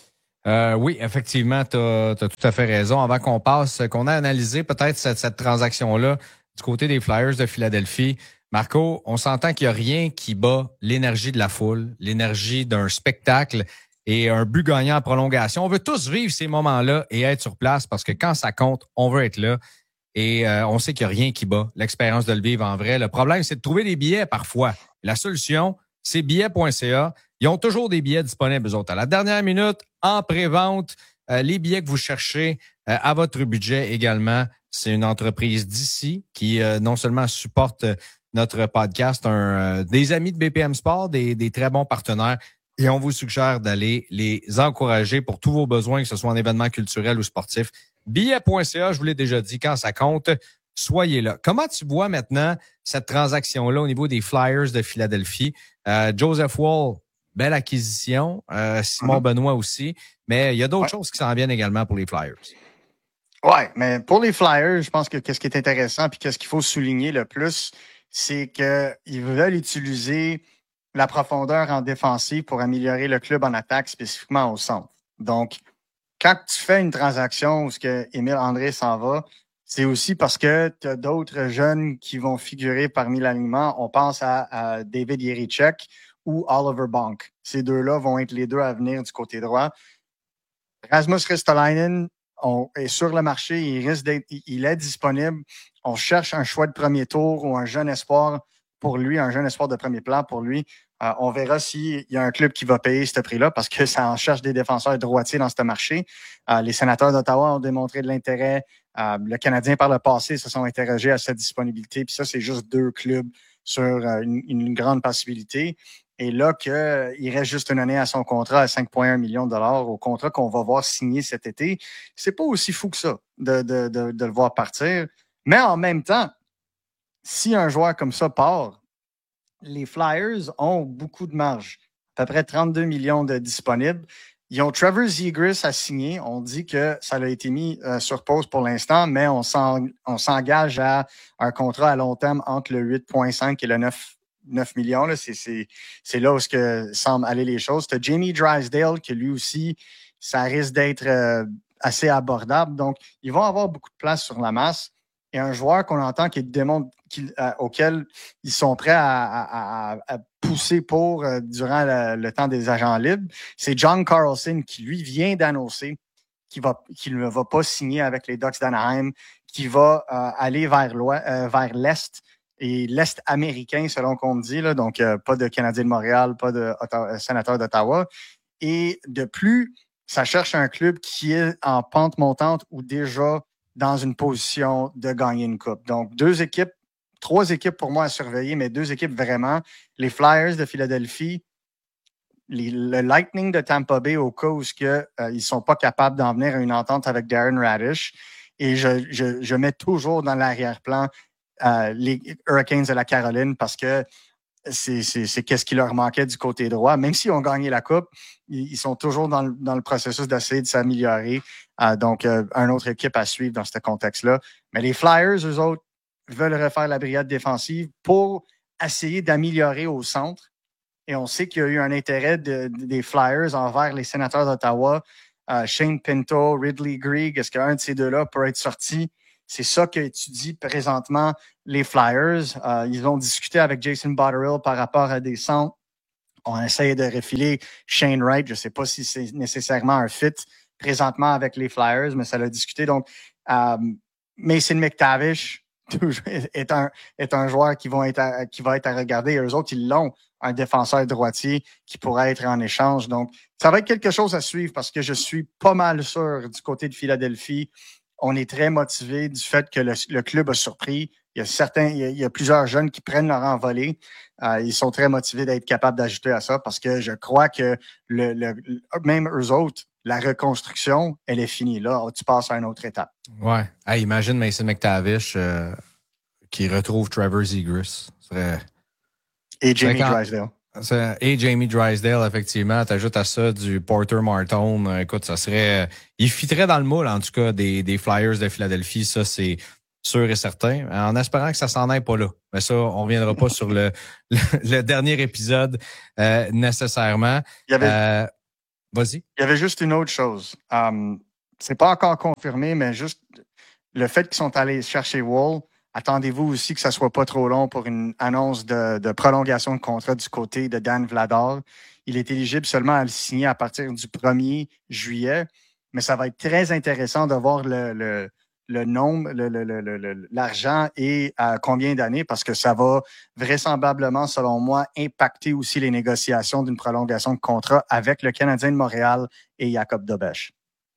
Oui, effectivement, tu as tout à fait raison. Avant qu'on passe, qu'on a analysé peut-être cette transaction-là du côté des Flyers de Philadelphie, Marco, on s'entend qu'il n'y a rien qui bat l'énergie de la foule, l'énergie d'un spectacle et un but gagnant en prolongation. On veut tous vivre ces moments-là et être sur place parce que quand ça compte, on veut être là. Et on sait qu'il n'y a rien qui bat l'expérience de le vivre en vrai. Le problème, c'est de trouver des billets parfois. La solution, c'est billets.ca. Ils ont toujours des billets disponibles, eux autres. À la dernière minute, en pré-vente, les billets que vous cherchez à votre budget également. C'est une entreprise d'ici qui non seulement supporte notre podcast, des amis de BPM Sport, des très bons partenaires. Et on vous suggère d'aller les encourager pour tous vos besoins, que ce soit en événements culturels ou sportifs. Billets.ca, je vous l'ai déjà dit, quand ça compte, soyez là. Comment tu vois maintenant cette transaction-là au niveau des Flyers de Philadelphie? Joseph Woll, belle acquisition. Simon Benoit aussi. Mais il y a d'autres choses qui s'en viennent également pour les Flyers. Oui, mais pour les Flyers, je pense que ce qui est intéressant puis qu'est-ce qu'il faut souligner le plus, c'est qu'ils veulent utiliser la profondeur en défensive pour améliorer le club en attaque, spécifiquement au centre. Donc, quand tu fais une transaction où Émile André s'en va, c'est aussi parce que tu as d'autres jeunes qui vont figurer parmi l'alignement. On pense à David Jiricek ou Oliver Bonk. Ces deux-là vont être les deux à venir du côté droit. Rasmus Ristolainen est sur le marché, il est disponible. On cherche un choix de premier tour ou un jeune espoir pour lui, un jeune espoir de premier plan pour lui. On verra s'il y a un club qui va payer ce prix-là parce que ça en cherche des défenseurs droitiers dans ce marché. Les Sénateurs d'Ottawa ont démontré de l'intérêt. Le Canadien, par le passé, se sont interrogés à cette disponibilité. Puis ça, c'est juste 2 clubs sur une grande possibilité. Et là, qu'il reste juste une année à son contrat à 5,1 millions de dollars au contrat qu'on va voir signer cet été, c'est pas aussi fou que ça de le voir partir. Mais en même temps, si un joueur comme ça part, les Flyers ont beaucoup de marge, à peu près 32 millions de disponibles. Ils ont Trevor Zegras à signer. On dit que ça a été mis sur pause pour l'instant, mais on s'engage à un contrat à long terme entre le 8,5 et le 9 millions. Là. C'est là où semblent aller les choses. Tu as Jamie Drysdale, qui lui aussi, ça risque d'être assez abordable. Donc, ils vont avoir beaucoup de place sur la masse. Et un joueur qu'on entend qui démontre auquel ils sont prêts à pousser pour durant le temps des agents libres, c'est John Carlson qui, lui, vient d'annoncer qu'il ne va pas signer avec les Ducks d'Anaheim, qui va aller vers l'Est et l'Est américain, selon qu'on me dit. Là, donc, pas de Canadiens de Montréal, pas de Sénateurs d'Ottawa. Et de plus, ça cherche un club qui est en pente montante ou déjà dans une position de gagner une coupe. Donc, 3 équipes pour moi à surveiller, mais 2 équipes vraiment. Les Flyers de Philadelphie, le Lightning de Tampa Bay au cas où ils ne sont pas capables d'en venir à une entente avec Darren Radish. Et je mets toujours dans l'arrière-plan les Hurricanes de la Caroline parce que c'est qu'est-ce qui leur manquait du côté droit. Même s'ils ont gagné la Coupe, ils sont toujours dans le processus d'essayer de s'améliorer. Donc, une autre équipe à suivre dans ce contexte-là. Mais les Flyers, eux autres, veulent refaire la brigade défensive pour essayer d'améliorer au centre. Et on sait qu'il y a eu un intérêt des Flyers envers les Sénateurs d'Ottawa. Shane Pinto, Ridley Greig, est-ce qu'un de ces deux-là peut être sorti? C'est ça qu'étudient présentement les Flyers. Ils ont discuté avec Jason Botterill par rapport à des centres. On essaie de refiler Shane Wright. Je ne sais pas si c'est nécessairement un fit présentement avec les Flyers, mais ça l'a discuté. Donc, Mason McTavish est un joueur qui va être à regarder. Et eux autres, ils l'ont, un défenseur droitier qui pourrait être en échange. Donc, ça va être quelque chose à suivre parce que je suis pas mal sûr du côté de Philadelphie. On est très motivé du fait que le club a surpris. Il y a plusieurs jeunes qui prennent leur envolée. Ils sont très motivés d'être capables d'ajouter à ça parce que je crois que même eux autres, la reconstruction, elle est finie. Là, tu passes à une autre étape. Ouais. Hey, imagine Mason McTavish qui retrouve Trevor Zegras. Et Jamie Drysdale. Et Jamie Drysdale, effectivement. T'ajoutes à ça du Porter Martone. Écoute, ça serait... il fitterait dans le moule, en tout cas, des Flyers de Philadelphie. Ça, c'est sûr et certain. En espérant que ça s'en aille pas là. Mais ça, on reviendra pas sur le dernier épisode nécessairement. Vas-y. Il y avait juste une autre chose. C'est pas encore confirmé, mais juste le fait qu'ils sont allés chercher Wall, attendez-vous aussi que ça soit pas trop long pour une annonce de prolongation de contrat du côté de Dan Vladar. Il est éligible seulement à le signer à partir du 1er juillet, mais ça va être très intéressant de voir le nombre, l'argent et à combien d'années, parce que ça va vraisemblablement, selon moi, impacter aussi les négociations d'une prolongation de contrat avec le Canadien de Montréal et Jacob Dobeš.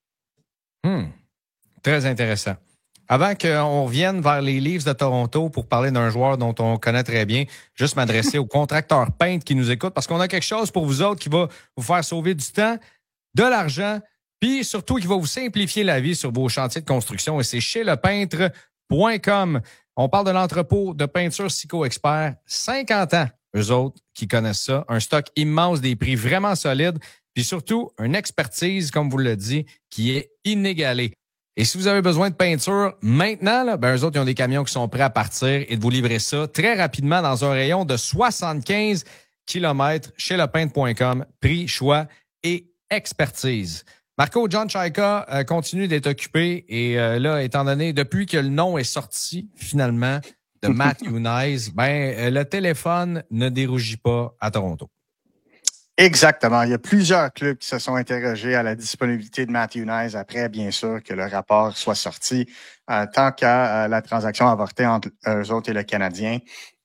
Très intéressant. Avant qu'on revienne vers les Leafs de Toronto pour parler d'un joueur dont on connaît très bien, juste m'adresser aux contracteurs peintres qui nous écoutent, parce qu'on a quelque chose pour vous autres qui va vous faire sauver du temps, de l'argent, puis surtout qui va vous simplifier la vie sur vos chantiers de construction. Et c'est chez lepeintre.com. On parle de l'entrepôt de peinture Sico Expert. 50 ans, eux autres qui connaissent ça. Un stock immense, des prix vraiment solides, puis surtout une expertise, comme vous le dit, qui est inégalée. Et si vous avez besoin de peinture maintenant, là, eux autres, ils ont des camions qui sont prêts à partir et de vous livrer ça très rapidement dans un rayon de 75 km chez lepeintre.com. Prix, choix et expertise. Marco, John Chaika continue d'être occupé et là, étant donné, depuis que le nom est sorti finalement de Matthew Knies, le téléphone ne dérougit pas à Toronto. Exactement. Il y a plusieurs clubs qui se sont interrogés à la disponibilité de Matthew Knies après, bien sûr, que le rapport soit sorti, tant qu'à la transaction avortée entre eux autres et le Canadien.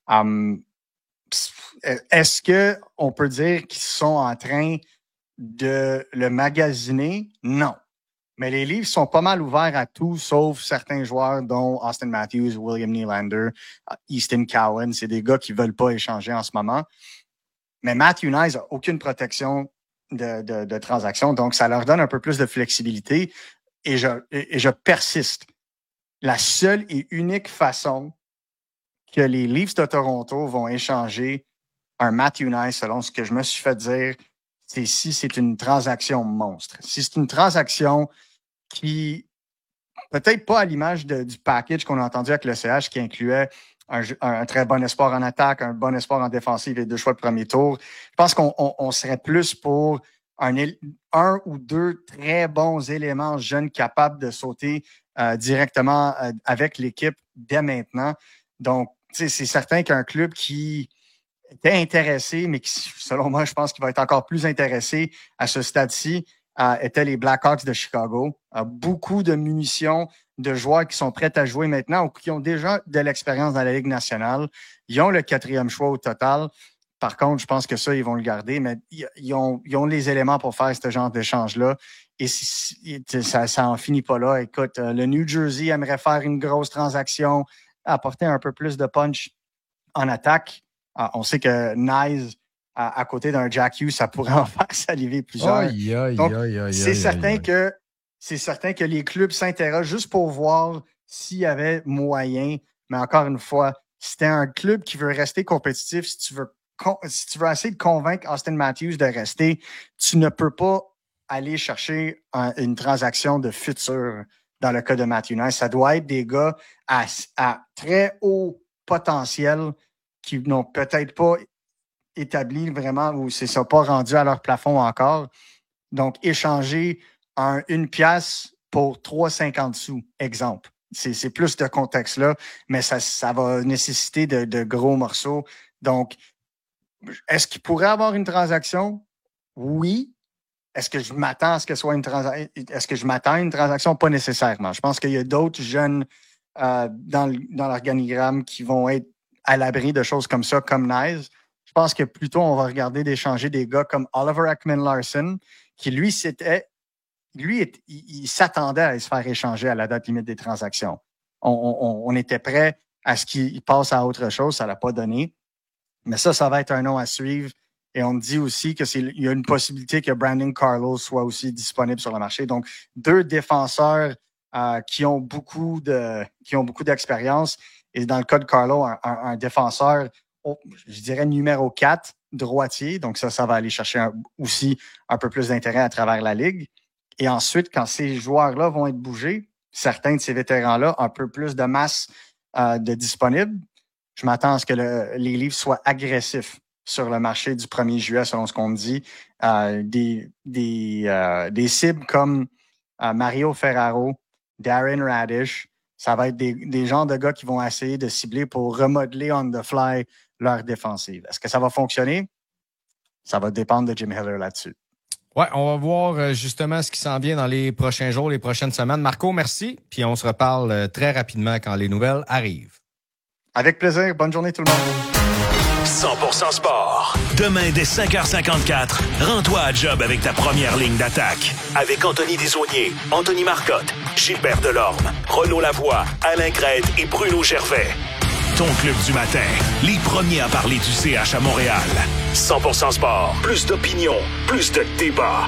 Est-ce qu'on peut dire qu'ils sont en train de le magasiner? Non. Mais les Leafs sont pas mal ouverts à tout, sauf certains joueurs, dont Austin Matthews, William Nylander, Easton Cowan. C'est des gars qui veulent pas échanger en ce moment. Mais Matthew Knies n'a aucune protection de transaction, donc ça leur donne un peu plus de flexibilité. Et je persiste. La seule et unique façon que les Leafs de Toronto vont échanger un Matthew Knies, selon ce que je me suis fait dire, c'est si c'est une transaction monstre. Si c'est une transaction qui, peut-être pas à l'image du package qu'on a entendu avec le CH, qui incluait un très bon espoir en attaque, un bon espoir en défensive et 2 choix de premier tour. Je pense qu'on serait plus pour un ou deux très bons éléments jeunes capables de sauter directement avec l'équipe dès maintenant. Donc, c'est certain qu'un club qui était intéressé, mais qui, selon moi, je pense qu'il va être encore plus intéressé à ce stade-ci, étaient les Blackhawks de Chicago. Beaucoup de munitions, de joueurs qui sont prêts à jouer maintenant ou qui ont déjà de l'expérience dans la Ligue nationale. Ils ont le 4e choix au total. Par contre, je pense que ça, ils vont le garder, mais ils ont les éléments pour faire ce genre d'échange-là. Et ça en finit pas là. Écoute, le New Jersey aimerait faire une grosse transaction, apporter un peu plus de punch en attaque. On sait que Knies, à côté d'un Jack Hughes, ça pourrait en faire saliver plusieurs. Donc, c'est certain que les clubs s'interrogent juste pour voir s'il y avait moyen. Mais encore une fois, si t'es un club qui veut rester compétitif, si tu veux essayer de convaincre Austin Matthews de rester, tu ne peux pas aller chercher une transaction de futur dans le cas de Matthew Knies. Ça doit être des gars à très haut potentiel qui n'ont peut-être pas établi vraiment ou ne sont pas rendus à leur plafond encore. Donc, échanger une pièce pour 3,50 sous, exemple. C'est plus de contexte là, mais ça va nécessiter de gros morceaux. Donc, est-ce qu'il pourrait avoir une transaction? Oui. Est-ce que je m'attends à ce que ce soit une transaction? Est-ce que je m'attends à une transaction? Pas nécessairement. Je pense qu'il y a d'autres jeunes dans l'organigramme qui vont être à l'abri de choses comme ça, comme Knies. Je pense que plutôt on va regarder d'échanger des gars comme Oliver Ekman-Larsson, qui lui, il s'attendait à se faire échanger à la date limite des transactions. On était prêt à ce qu'il passe à autre chose, ça ne l'a pas donné. Mais ça va être un nom à suivre. Et on me dit aussi qu'il y a une possibilité que Brandon Carlo soit aussi disponible sur le marché. Donc, 2 défenseurs qui ont beaucoup d'expérience. Et dans le cas de Carlo, un défenseur, je dirais numéro 4 droitiers. Donc ça va aller chercher aussi un peu plus d'intérêt à travers la Ligue. Et ensuite, quand ces joueurs-là vont être bougés, certains de ces vétérans-là, un peu plus de masse de disponible, je m'attends à ce que les Leafs soient agressifs sur le marché du 1er juillet, selon ce qu'on me dit. Des cibles comme Mario Ferraro, Darren Radish, ça va être des genres de gars qui vont essayer de cibler pour remodeler on the fly leur défensive. Est-ce que ça va fonctionner? Ça va dépendre de Jim Hiller là-dessus. Ouais, on va voir justement ce qui s'en vient dans les prochains jours, les prochaines semaines. Marco, merci. Puis on se reparle très rapidement quand les nouvelles arrivent. Avec plaisir. Bonne journée tout le monde. 100% sport. Demain, dès 5h54, rends-toi à job avec ta première ligne d'attaque. Avec Anthony Desaulniers, Anthony Marcotte, Gilbert Delorme, Renaud Lavoie, Alain Crête et Bruno Gervais. Ton club du matin, les premiers à parler du CH à Montréal. 100% sport, plus d'opinion, plus de débat.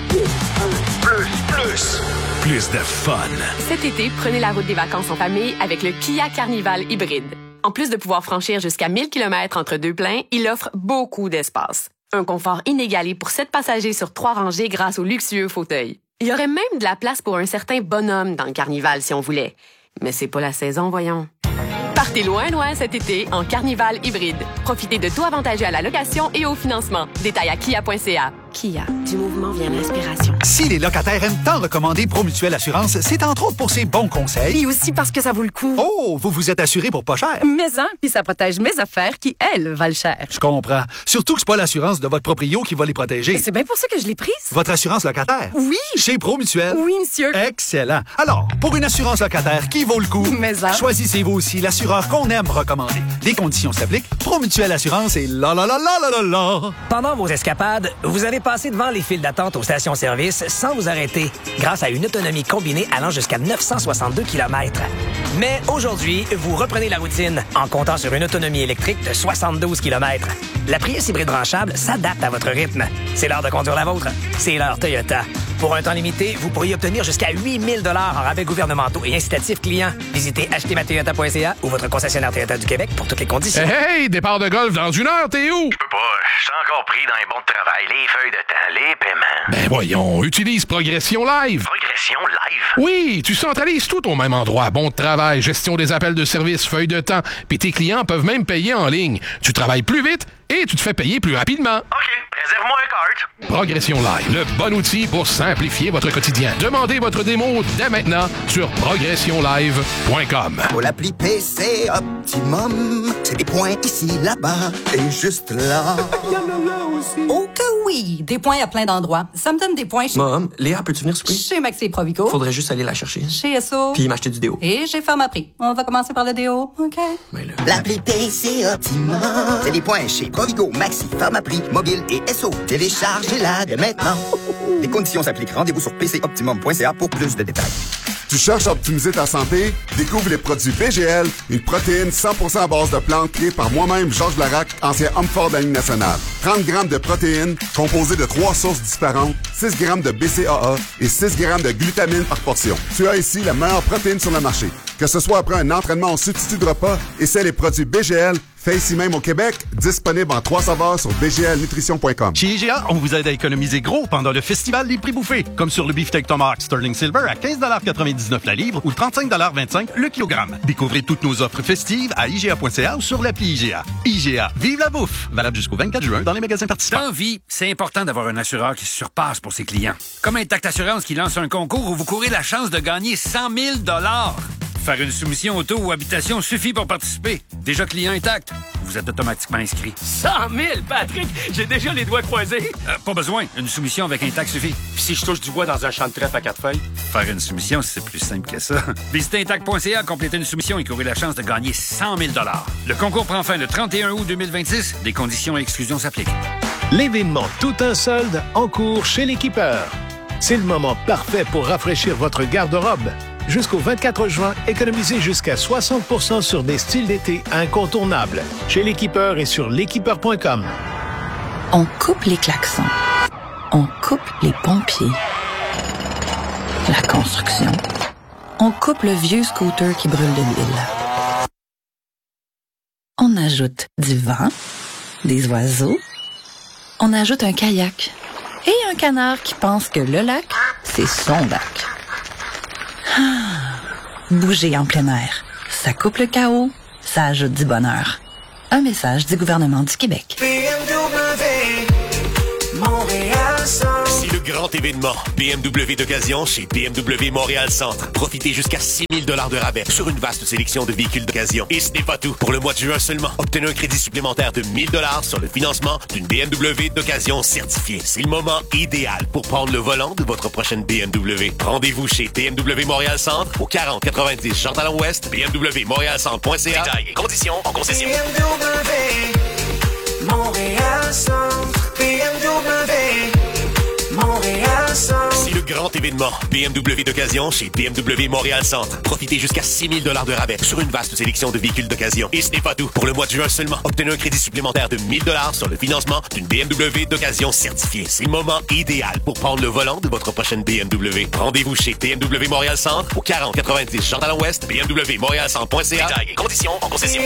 Plus de fun. Cet été, prenez la route des vacances en famille avec le Kia Carnival hybride. En plus de pouvoir franchir jusqu'à 1000 km entre deux pleins, il offre beaucoup d'espace. Un confort inégalé pour 7 passagers sur 3 rangées grâce aux luxueux fauteuils. Il y aurait même de la place pour un certain bonhomme dans le Carnival si on voulait. Mais c'est pas la saison, voyons. Partez loin cet été en Carnival hybride. Profitez de taux avantageux à la location et au financement. Détails à kia.ca. Kia, du mouvement vient l'inspiration. Si les locataires aiment tant recommander Promutuelle Assurance, c'est entre autres pour ses bons conseils. Et aussi parce que ça vaut le coup. Oh, vous vous êtes assuré pour pas cher. Mais puis ça protège mes affaires qui, elles, valent cher. Je comprends. Surtout que c'est pas l'assurance de votre proprio qui va les protéger. Mais c'est bien pour ça que je l'ai prise. Votre assurance locataire? Oui. Chez Promutuelle? Oui, monsieur. Excellent. Alors, pour une assurance locataire qui vaut le coup, choisissez-vous aussi l'assureur qu'on aime recommander. Les conditions s'appliquent. Promutuelle Assurance et la. Pendant vos escapades, vous avez passé devant les files d'attente aux stations-service sans vous arrêter, grâce à une autonomie combinée allant jusqu'à 962 km. Mais aujourd'hui, vous reprenez la routine en comptant sur une autonomie électrique de 72 km. La Prius hybride branchable s'adapte à votre rythme. C'est l'heure de conduire la vôtre. C'est l'heure Toyota. Pour un temps limité, vous pourriez obtenir jusqu'à 8 000 $ en rabais gouvernementaux et incitatifs clients. Visitez achetezmatoyota.ca ou votre concessionnaire Toyota du Québec pour toutes les conditions. Hey, départ de golf dans 1 heure, t'es où? Je peux pas, je suis encore pris dans les bons de travail, les feuilles de temps, les paiements. Ben voyons, utilise Progression Live. Progression Live? Oui, tu centralises tout au même endroit. Bon de travail, gestion des appels de service, feuilles de temps, puis tes clients peuvent même payer en ligne. Tu travailles plus vite et tu te fais payer plus rapidement. OK, réserve-moi un cart. Progression Live, le bon outil pour simplifier votre quotidien. Demandez votre démo dès maintenant sur progressionlive.com. Pour l'appli PC Optimum, c'est des points ici, là-bas et juste là. Oh que oui! Des points à plein d'endroits. Ça me donne des points chez... Mom, Léa, peux-tu venir souper? Chez Maxi Provico. Faudrait juste aller la chercher. Chez Esso. Puis m'acheter du déo. Et chez Pharmaprix. On va commencer par le déo, OK? L'appli PC Optimum, c'est des points chez Provigo, Maxi, Pharmaprix, Mobile et Esso. Téléchargez-la dès maintenant. Les conditions s'appliquent. Rendez-vous sur pcoptimum.ca pour plus de détails. Tu cherches à optimiser ta santé? Découvre les produits BGL, une protéine 100% à base de plantes créée par moi-même, Georges Larac, ancien homme fort de la Ligue nationale. 30 grammes de protéines composées de 3 sources différentes, 6 grammes de BCAA et 6 grammes de glutamine par portion. Tu as ici la meilleure protéine sur le marché. Que ce soit après un entraînement en substitut de repas, essaie les produits BGL, fait ici même au Québec, disponible en 3 saveurs sur bglnutrition.com. Chez IGA, on vous aide à économiser gros pendant le festival des prix bouffés, comme sur le beefsteak Tomahawk Sterling Silver à 15,99 $ la livre ou 35,25 $ le kilogramme. Découvrez toutes nos offres festives à IGA.ca ou sur l'appli IGA. IGA, vive la bouffe! Valable jusqu'au 24 juin dans les magasins participants. Dans vie, c'est important d'avoir un assureur qui se surpasse pour ses clients. Comme Intact Assurance qui lance un concours où vous courez la chance de gagner 100 000 $. Faire une soumission auto ou habitation suffit pour participer. Déjà client intact, vous êtes automatiquement inscrit. 100 000, Patrick! J'ai déjà les doigts croisés. Pas besoin. Une soumission avec Intact suffit. Puis si je touche du bois dans un champ de trèfle à 4 feuilles? Faire une soumission, c'est plus simple que ça. Visitez Intact.ca, complétez une soumission et courez la chance de gagner 100 000 $. Le concours prend fin le 31 août 2026. Des conditions et exclusions s'appliquent. L'événement Tout un solde en cours chez l'Équipeur. C'est le moment parfait pour rafraîchir votre garde-robe. Jusqu'au 24 juin, économisez jusqu'à 60% sur des styles d'été incontournables. Chez l'Équipeur et sur l'équipeur.com. On coupe les klaxons. On coupe les pompiers. La construction. On coupe le vieux scooter qui brûle de l'huile. On ajoute du vent, des oiseaux on ajoute un kayak et un canard qui pense que le lac, c'est son lac. Bouger en plein air, ça coupe le chaos, ça ajoute du bonheur. Un message du gouvernement du Québec. C'est le grand événement BMW d'occasion chez BMW Montréal Centre. Profitez jusqu'à 6 000 $ de rabais sur une vaste sélection de véhicules d'occasion. Et ce n'est pas tout. Pour le mois de juin seulement, obtenez un crédit supplémentaire de 1 000 $ sur le financement d'une BMW d'occasion certifiée. C'est le moment idéal pour prendre le volant de votre prochaine BMW. Rendez-vous chez BMW Montréal Centre au 4090 Jean-Talon-Ouest, bmwmontrealcentre.ca. Détails et conditions en concession. BMW Montréal Centre, BMW Montréal Centre. C'est le grand événement BMW d'occasion chez BMW Montréal Centre. Profitez jusqu'à 6 000 $ de rabais sur une vaste sélection de véhicules d'occasion. Et ce n'est pas tout. Pour le mois de juin seulement, obtenez un crédit supplémentaire de 1 000 $ sur le financement d'une BMW d'occasion certifiée. C'est le moment idéal pour prendre le volant de votre prochaine BMW. Rendez-vous chez BMW Montréal Centre au 4090 Jean-Talon-Ouest, bmwmontrealcentre.ca. Détails et conditions en concession.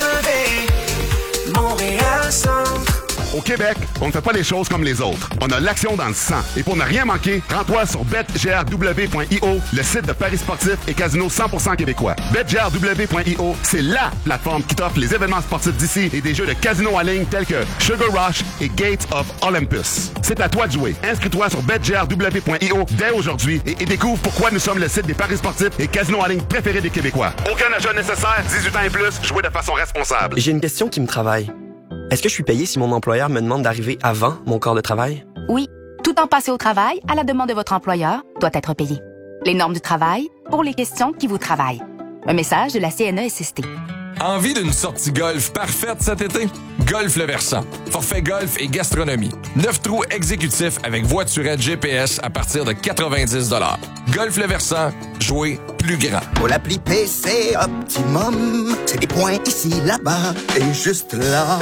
BMW Montréal Centre. Au Québec, on ne fait pas les choses comme les autres. On a l'action dans le sang. Et pour ne rien manquer, rends-toi sur betgrw.io, le site de paris sportifs et casino 100% québécois. betgrw.io, c'est LA plateforme qui t'offre les événements sportifs d'ici et des jeux de casino en ligne tels que Sugar Rush et Gates of Olympus. C'est à toi de jouer. Inscris-toi sur betgrw.io dès aujourd'hui et découvre pourquoi nous sommes le site des paris sportifs et casinos en ligne préférés des Québécois. Aucun achat nécessaire, 18 ans et plus, jouez de façon responsable. J'ai une question qui me travaille. Est-ce que je suis payé si mon employeur me demande d'arriver avant mon corps de travail? Oui. Tout temps passé au travail, à la demande de votre employeur, doit être payé. Les normes du travail pour les questions qui vous travaillent. Un message de la CNESST. Envie d'une sortie golf parfaite cet été? Golf Le Versant. Forfait golf et gastronomie. 9 trous exécutifs avec voiturette GPS à partir de 90 $. Golf Le Versant, jouer plus grand. Pour l'appli PC Optimum, c'est des points ici, là-bas et juste là.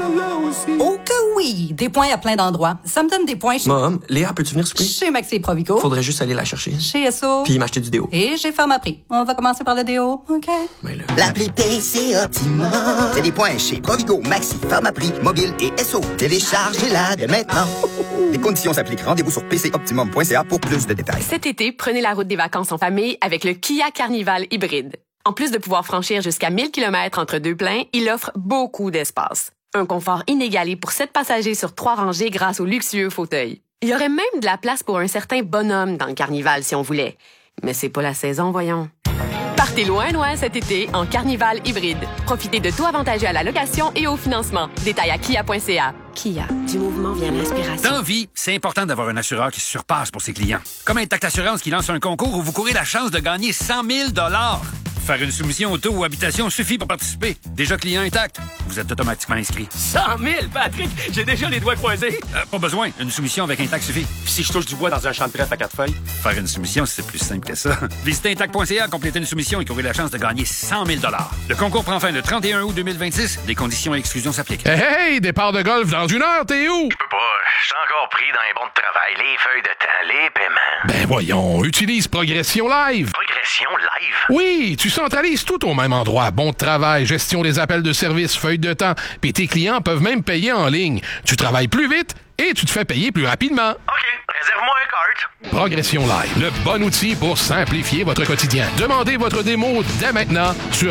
Oh que oui! Des points à plein d'endroits. Ça me donne des points chez... Mom, Léa, peux-tu venir souper? Chez Maxi Provico. Faudrait juste aller la chercher. Chez Esso. Puis m'acheter du déo. Et chez Pharmaprix. On va commencer par le déo, OK? L'appli PC Optimum, c'est des points chez Provigo, Maxi, Pharmaprix, Mobile et Esso. Téléchargez-la dès maintenant. Les conditions s'appliquent. Rendez-vous sur pcoptimum.ca pour plus de détails. Cet été, prenez la route des vacances en famille avec le Kia Carnival hybride. En plus de pouvoir franchir jusqu'à 1000 km entre deux pleins, il offre beaucoup d'espace. Un confort inégalé pour 7 passagers sur 3 rangées grâce aux luxueux fauteuils. Il y aurait même de la place pour un certain bonhomme dans le Carnival si on voulait. Mais c'est pas la saison, voyons. Partez loin cet été en Carnival hybride. Profitez de tout avantageux à la location et au financement. Détails à kia.ca. Kia, du mouvement vient l'inspiration. Dans vie, c'est important d'avoir un assureur qui se surpasse pour ses clients. Comme Intact Assurance qui lance un concours où vous courez la chance de gagner 100 000 $. Faire une soumission auto ou habitation suffit pour participer. Déjà client Intact, vous êtes automatiquement inscrit. 100 000, Patrick! J'ai déjà les doigts croisés. Pas besoin, une soumission avec Intact suffit. Puis si je touche du bois dans un champ de trèfle à 4 feuilles? Faire une soumission, c'est plus simple que ça. Visitez Intact.ca, complétez une soumission et courir la chance de gagner 100 000 $. Le concours prend fin le 31 août 2026. Des conditions et exclusions s'appliquent. Hey, départ de golf dans 1 heure, t'es où? Je peux pas, je suis encore pris dans les bons de travail, les feuilles de temps, les paiements. Ben voyons, utilise Progression Live. Progression Live? Oui, tu centralises tout au même endroit. Bon de travail, gestion des appels de service, feuilles de temps, puis tes clients peuvent même payer en ligne. Tu travailles plus vite et tu te fais payer plus rapidement. OK, réserve-moi un cart. Progression Live, le bon outil pour simplifier votre quotidien. Demandez votre démo dès maintenant sur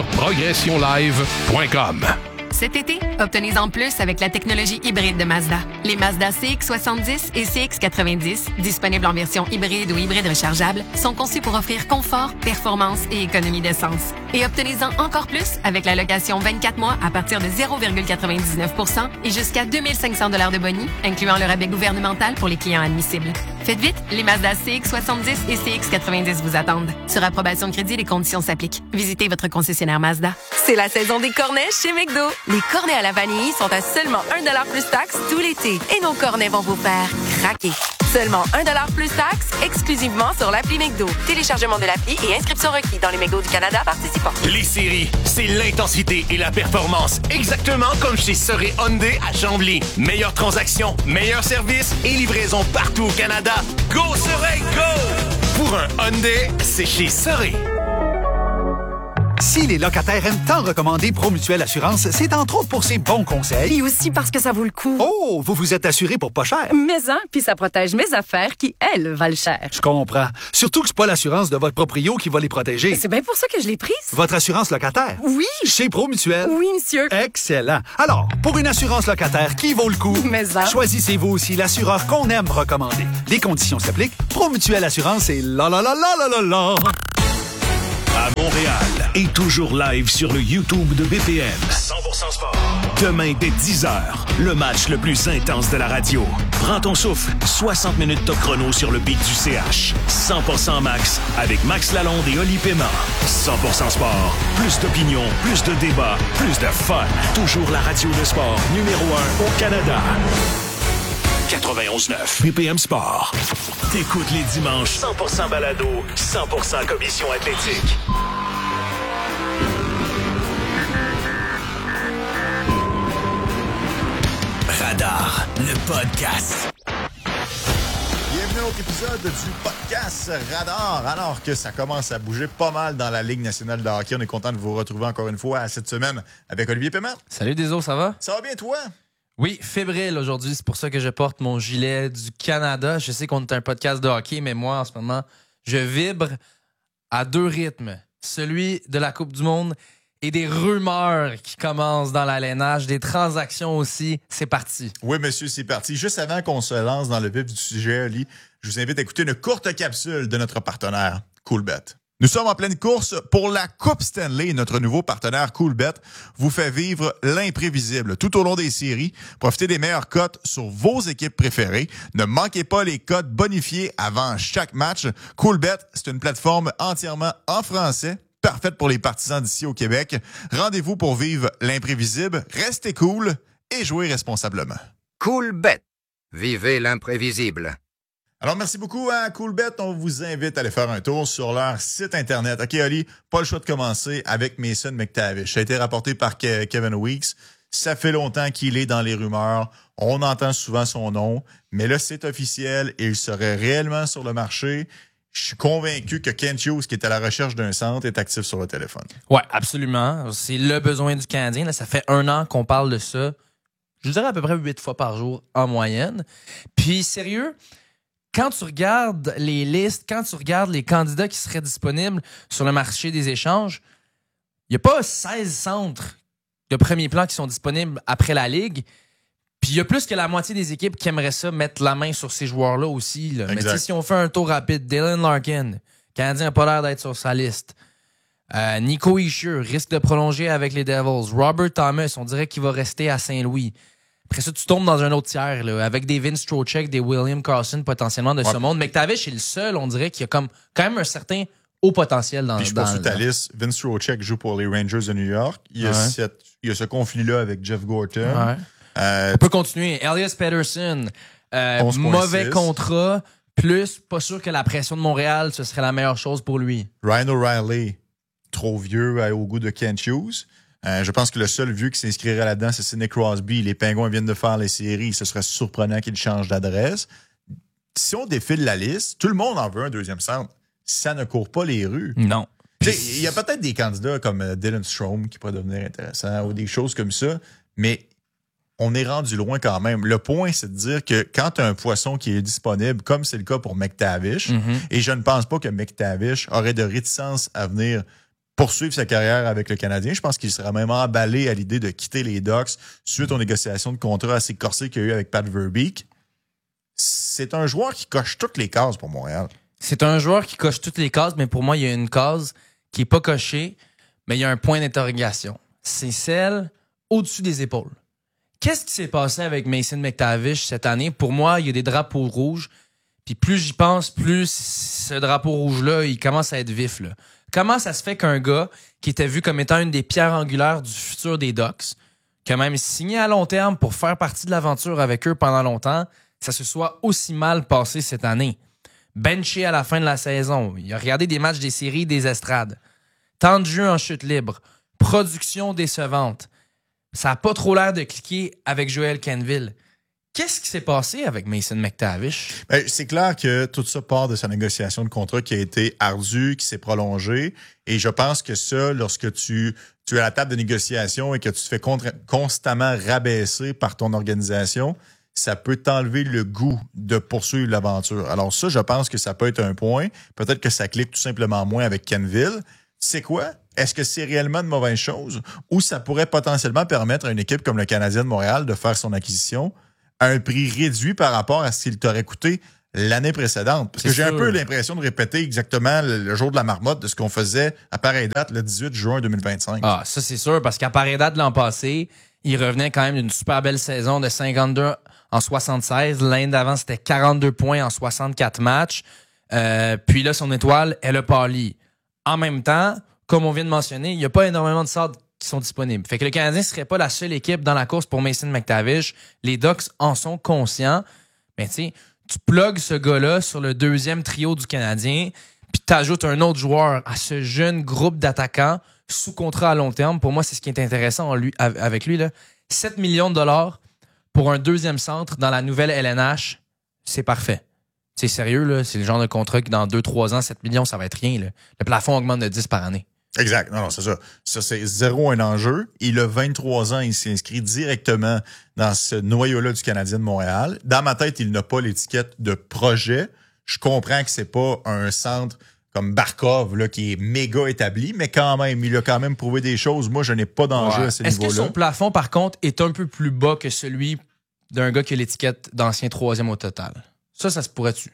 progressionlive.com. Cet été, obtenez-en plus avec la technologie hybride de Mazda. Les Mazda CX-70 et CX-90, disponibles en version hybride ou hybride rechargeable, sont conçus pour offrir confort, performance et économie d'essence. Et obtenez-en encore plus avec la location 24 mois à partir de 0,99 % et jusqu'à 2 500 $ de boni, incluant le rabais gouvernemental pour les clients admissibles. Faites vite, les Mazda CX-70 et CX-90 vous attendent. Sur approbation de crédit, les conditions s'appliquent. Visitez votre concessionnaire Mazda. C'est la saison des cornets chez McDo. Les cornets à la vanille sont à seulement 1 $ plus taxe tout l'été. Et nos cornets vont vous faire craquer. Seulement 1 $ plus taxe, exclusivement sur l'appli McDo. Téléchargement de l'appli et inscription requis dans les McDo du Canada participants. Les séries, c'est l'intensité et la performance. Exactement comme chez Soré Hyundai à Chambly. Meilleure transaction, meilleur service et livraison partout au Canada. Go Soré, go! Pour un Hyundai, c'est chez Soré. Si les locataires aiment tant recommander Promutuelle Assurance, c'est entre autres pour ses bons conseils. Et aussi parce que ça vaut le coup. Oh, vous vous êtes assuré pour pas cher. Mais puis ça protège mes affaires qui, elles, valent cher. Je comprends. Surtout que c'est pas l'assurance de votre proprio qui va les protéger. C'est bien pour ça que je l'ai prise. Votre assurance locataire? Oui. Chez Promutuelle? Oui, monsieur. Excellent. Alors, pour une assurance locataire qui vaut le coup, choisissez vous aussi l'assureur qu'on aime recommander. Les conditions s'appliquent. Promutuelle Assurance et la la la la la la la. À Montréal et toujours live sur le YouTube de BPM. 100% sport. Demain dès 10h, le match le plus intense de la radio. Prends ton souffle, 60 minutes top chrono sur le beat du CH. 100% max avec Max Lalonde et Oli Paiement. 100% sport, plus d'opinion, plus de débats, plus de fun. Toujours la radio de sport numéro 1 au Canada. 91.9 BPM Sport. T'écoutes les dimanches 100% balado, 100% commission athlétique. Radar, le podcast. Bienvenue à l'autre épisode du podcast Radar. Alors que ça commence à bouger pas mal dans la Ligue nationale de hockey, on est content de vous retrouver encore une fois cette semaine avec Olivier Paiement. Salut Deso, ça va? Ça va bien toi? Oui, fébrile aujourd'hui, c'est pour ça que je porte mon gilet du Canada. Je sais qu'on est un podcast de hockey, mais moi, en ce moment, je vibre à deux rythmes. Celui de la Coupe du Monde et des rumeurs qui commencent dans l'alénage, des transactions aussi. C'est parti. Oui, monsieur, c'est parti. Juste avant qu'on se lance dans le vif du sujet, Oli, je vous invite à écouter une courte capsule de notre partenaire, Coolbet. Nous sommes en pleine course pour la Coupe Stanley. Notre nouveau partenaire Coolbet vous fait vivre l'imprévisible tout au long des séries. Profitez des meilleures cotes sur vos équipes préférées. Ne manquez pas les cotes bonifiées avant chaque match. Coolbet, c'est une plateforme entièrement en français, parfaite pour les partisans d'ici au Québec. Rendez-vous pour vivre l'imprévisible. Restez cool et jouez responsablement. Coolbet. Vivez l'imprévisible. Alors, merci beaucoup à Coolbet. On vous invite à aller faire un tour sur leur site Internet. OK, Oli, pas le choix de commencer avec Mason McTavish. Ça a été rapporté par Kevin Weeks. Ça fait longtemps qu'il est dans les rumeurs. On entend souvent son nom. Mais là, c'est officiel et il serait réellement sur le marché. Je suis convaincu que Kent Hughes, qui est à la recherche d'un centre, est actif sur le téléphone. Oui, absolument. C'est le besoin du Canadien. Là, ça fait 1 an qu'on parle de ça. Je dirais à peu près 8 fois par jour en moyenne. Puis, sérieux... Quand tu regardes les listes, quand tu regardes les candidats qui seraient disponibles sur le marché des échanges, il n'y a pas 16 centres de premier plan qui sont disponibles après la Ligue. Puis il y a plus que la moitié des équipes qui aimeraient ça mettre la main sur ces joueurs-là aussi. Là. Mais tu sais, si on fait un tour rapide, Dylan Larkin, le Canadien n'a pas l'air d'être sur sa liste. Nico Hischier risque de prolonger avec les Devils. Robert Thomas, on dirait qu'il va rester à Saint-Louis. Après ça, tu tombes dans un autre tiers, là, avec des Vince Trocheck, des William Karlsson potentiellement de ce monde. McTavish est le seul, on dirait, qui a quand même un certain haut potentiel dans le Puis je pense sur ta liste, Vince Trocheck joue pour les Rangers de New York. Il y a ce conflit-là avec Jeff Gorton. On peut continuer. Elias Pettersson, mauvais contrat, plus pas sûr que la pression de Montréal, ce serait la meilleure chose pour lui. Ryan O'Reilly, trop vieux au goût de Kent Hughes. Je pense que le seul vieux qui s'inscrirait là-dedans, c'est Sidney Crosby. Les Pingouins viennent de faire les séries. Ce serait surprenant qu'il change d'adresse. Si on défile la liste, tout le monde en veut un deuxième centre. Ça ne court pas les rues. Non. Il y a peut-être des candidats comme Dylan Strome qui pourraient devenir intéressants ou des choses comme ça, mais on est rendu loin quand même. Le point, c'est de dire que quand tu as un poisson qui est disponible, comme c'est le cas pour McTavish, et je ne pense pas que McTavish aurait de réticence à venir poursuivre sa carrière avec le Canadien. Je pense qu'il sera même emballé à l'idée de quitter les Ducks suite aux négociations de contrat assez corsées qu'il y a eu avec Pat Verbeek. C'est un joueur qui coche toutes les cases pour Montréal. C'est un joueur qui coche toutes les cases, mais pour moi, il y a une case qui n'est pas cochée, mais il y a un point d'interrogation. C'est celle au-dessus des épaules. Qu'est-ce qui s'est passé avec Mason McTavish cette année? Pour moi, il y a des drapeaux rouges. Puis plus j'y pense, plus ce drapeau rouge-là, il commence à être vif, là. Comment ça se fait qu'un gars qui était vu comme étant une des pierres angulaires du futur des Ducks, qui a même signé à long terme pour faire partie de l'aventure avec eux pendant longtemps, ça se soit aussi mal passé cette année? Benché à la fin de la saison, il a regardé des matchs des séries, des estrades. Temps de jeu en chute libre, production décevante. Ça n'a pas trop l'air de cliquer avec Joel Quenneville. Qu'est-ce qui s'est passé avec Mason McTavish? Ben, c'est clair que tout ça part de sa négociation de contrat qui a été ardue, qui s'est prolongée. Et je pense que ça, lorsque tu es à la table de négociation et que tu te fais constamment rabaisser par ton organisation, ça peut t'enlever le goût de poursuivre l'aventure. Alors ça, je pense que ça peut être un point. Peut-être que ça clique tout simplement moins avec Kenville. Tu sais quoi? Est-ce que c'est réellement une mauvaise chose ou ça pourrait potentiellement permettre à une équipe comme le Canadien de Montréal de faire son acquisition à un prix réduit par rapport à ce qu'il t'aurait coûté l'année précédente? Parce que j'ai un peu l'impression de répéter exactement le jour de la marmotte de ce qu'on faisait à pareille date le 18 juin 2025. Ah, ça c'est sûr, parce qu'à pareille date de l'an passé, il revenait quand même d'une super belle saison de 52 en 76. L'année d'avant, c'était 42 points en 64 matchs. Puis là, son étoile, elle a pâli. En même temps, comme on vient de mentionner, il n'y a pas énormément de centres qui sont disponibles. Fait que le Canadien ne serait pas la seule équipe dans la course pour Mason McTavish. Les Ducks en sont conscients. Mais tu sais, tu plugues ce gars-là sur le deuxième trio du Canadien, puis tu ajoutes un autre joueur à ce jeune groupe d'attaquants sous contrat à long terme. Pour moi, c'est ce qui est intéressant avec lui. Là. 7 millions de dollars pour un deuxième centre dans la nouvelle LNH, c'est parfait. C'est sérieux, là. C'est le genre de contrat qui, dans 2-3 ans, 7 millions, ça va être rien. Là. Le plafond augmente de 10 par année. Exact. Non, c'est ça. Ça, c'est zéro un enjeu. Il a 23 ans. Il s'est inscrit directement dans ce noyau-là du Canadien de Montréal. Dans ma tête, il n'a pas l'étiquette de projet. Je comprends que c'est pas un centre comme Barkov, là, qui est méga établi, mais quand même, il a quand même prouvé des choses. Moi, je n'ai pas d'enjeu à ce niveau-là. Est-ce que son plafond, par contre, est un peu plus bas que celui d'un gars qui a l'étiquette d'ancien troisième au total? Ça se pourrait-tu?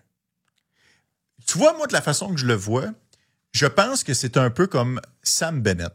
Tu vois, moi, de la façon que je le vois, je pense que c'est un peu comme Sam Bennett.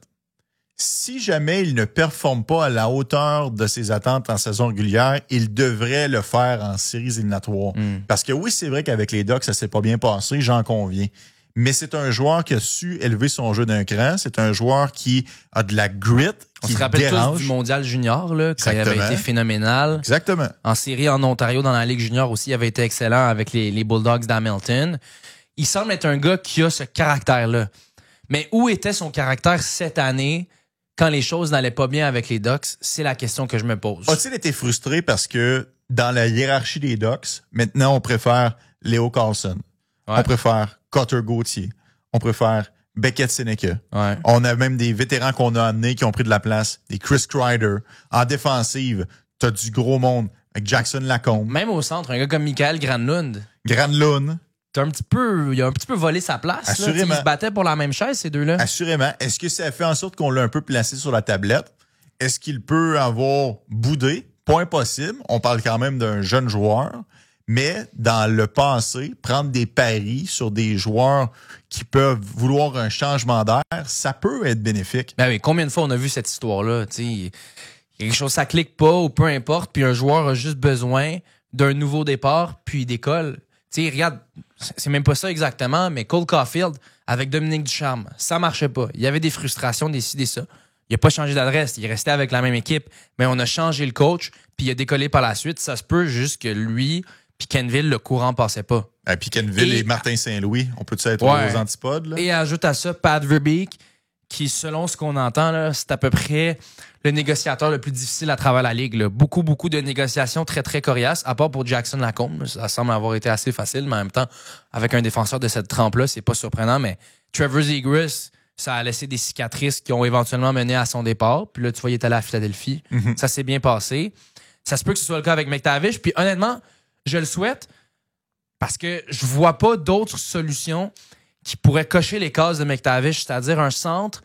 Si jamais il ne performe pas à la hauteur de ses attentes en saison régulière, il devrait le faire en séries éliminatoires. Parce que oui, c'est vrai qu'avec les Ducks, ça s'est pas bien passé, j'en conviens. Mais c'est un joueur qui a su élever son jeu d'un cran. C'est un joueur qui a de la grit, On qui se rappelle dérange. tous du mondial junior, là, quand il avait été phénoménal. Exactement. En série en Ontario, dans la Ligue junior aussi, il avait été excellent avec les Bulldogs d'Hamilton. Il semble être un gars qui a ce caractère-là. Mais où était son caractère cette année quand les choses n'allaient pas bien avec les Ducks? C'est la question que je me pose. A-t-il été frustré parce que dans la hiérarchie des Ducks, maintenant, on préfère Leo Carlson. Ouais. On préfère Cutter Gauthier. On préfère Beckett Seneca. Ouais. On a même des vétérans qu'on a amenés qui ont pris de la place. Des Chris Kreider. En défensive, t'as du gros monde avec Jackson Lacombe. Même au centre, un gars comme Michael Granlund. Granlund. Il a un petit peu volé sa place. Assurément. Ils se battaient pour la même chaise, ces deux-là. Assurément. Est-ce que ça a fait en sorte qu'on l'a un peu placé sur la tablette? Est-ce qu'il peut avoir boudé? Pas impossible. On parle quand même d'un jeune joueur. Mais dans le passé, prendre des paris sur des joueurs qui peuvent vouloir un changement d'air, ça peut être bénéfique. Ben oui, combien de fois on a vu cette histoire-là? Il y a quelque chose, ça clique pas ou peu importe, puis un joueur a juste besoin d'un nouveau départ, puis il décolle. Regarde, c'est même pas ça exactement, mais Cole Caulfield avec Dominique Ducharme, ça marchait pas. Il y avait des frustrations, des ci, des ça. Il a pas changé d'adresse, il restait avec la même équipe, mais on a changé le coach, puis il a décollé par la suite. Ça se peut juste que lui puis Kenville, le courant passait pas. Puis Kenville et Martin Saint-Louis, on peut-tu être aux antipodes? Là? Et ajoute à ça Pat Verbeek, qui, selon ce qu'on entend, là, c'est à peu près le négociateur le plus difficile à travers la Ligue. Là. Beaucoup de négociations très, très coriaces, à part pour Jackson Lacombe. Ça semble avoir été assez facile, mais en même temps, avec un défenseur de cette trempe-là, c'est pas surprenant. Mais Trevor Zegras, ça a laissé des cicatrices qui ont éventuellement mené à son départ. Puis là, tu vois, il est allé à Philadelphie. Ça s'est bien passé. Ça se peut que ce soit le cas avec McTavish. Puis honnêtement, je le souhaite parce que je vois pas d'autres solutions qui pourraient cocher les cases de McTavish, c'est-à-dire un centre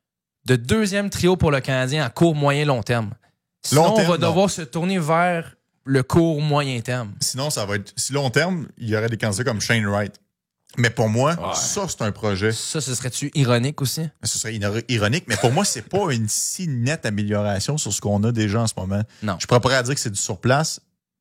de deuxième trio pour le Canadien à court, moyen, long terme. Sinon, on va devoir se tourner vers le court, moyen terme. Sinon, ça va être... Si long terme, il y aurait des candidats comme Shane Wright. Mais pour moi, ça, c'est un projet. Ça, ce serait-tu ironique aussi? Ce serait ironique, mais pour moi, c'est pas une si nette amélioration sur ce qu'on a déjà en ce moment. Non. Je pourrais dire que c'est du surplace,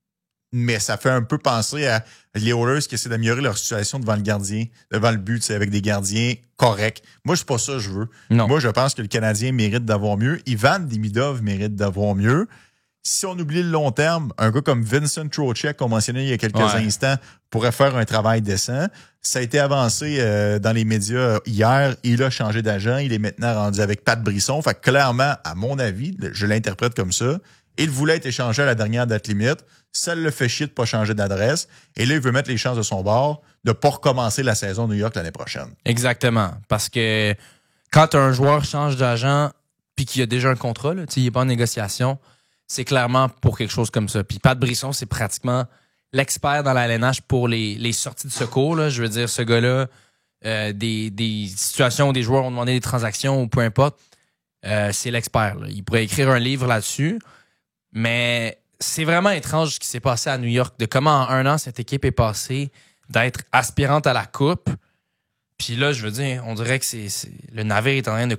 mais ça fait un peu penser à les Oilers qui essaient d'améliorer leur situation devant le gardien, devant le but, avec des gardiens corrects. Moi, c'est pas ça que je veux. Non. Moi, je pense que le Canadien mérite d'avoir mieux. Ivan Demidov mérite d'avoir mieux. Si on oublie le long terme, un gars comme Vincent Trocheck, qu'on mentionnait il y a quelques instants, pourrait faire un travail décent. Ça a été avancé dans les médias hier. Il a changé d'agent. Il est maintenant rendu avec Pat Brisson. Fait que clairement, à mon avis, je l'interprète comme ça, Il voulait être échangé à la dernière date limite. Ça le fait chier de ne pas changer d'adresse. Et là, il veut mettre les chances de son bord de ne pas recommencer la saison New York l'année prochaine. Exactement. Parce que quand un joueur change d'agent puis qu'il a déjà un contrat, là, il n'est pas en négociation, c'est clairement pour quelque chose comme ça. Puis Pat Brisson, c'est pratiquement l'expert dans la LNH pour les sorties de secours. Là. Je veux dire, ce gars-là, des situations où des joueurs ont demandé des transactions ou peu importe, c'est l'expert. Là. Il pourrait écrire un livre là-dessus, mais c'est vraiment étrange ce qui s'est passé à New York, de comment en 1 an cette équipe est passée d'être aspirante à la Coupe. Puis là, je veux dire, on dirait que le navire est en train de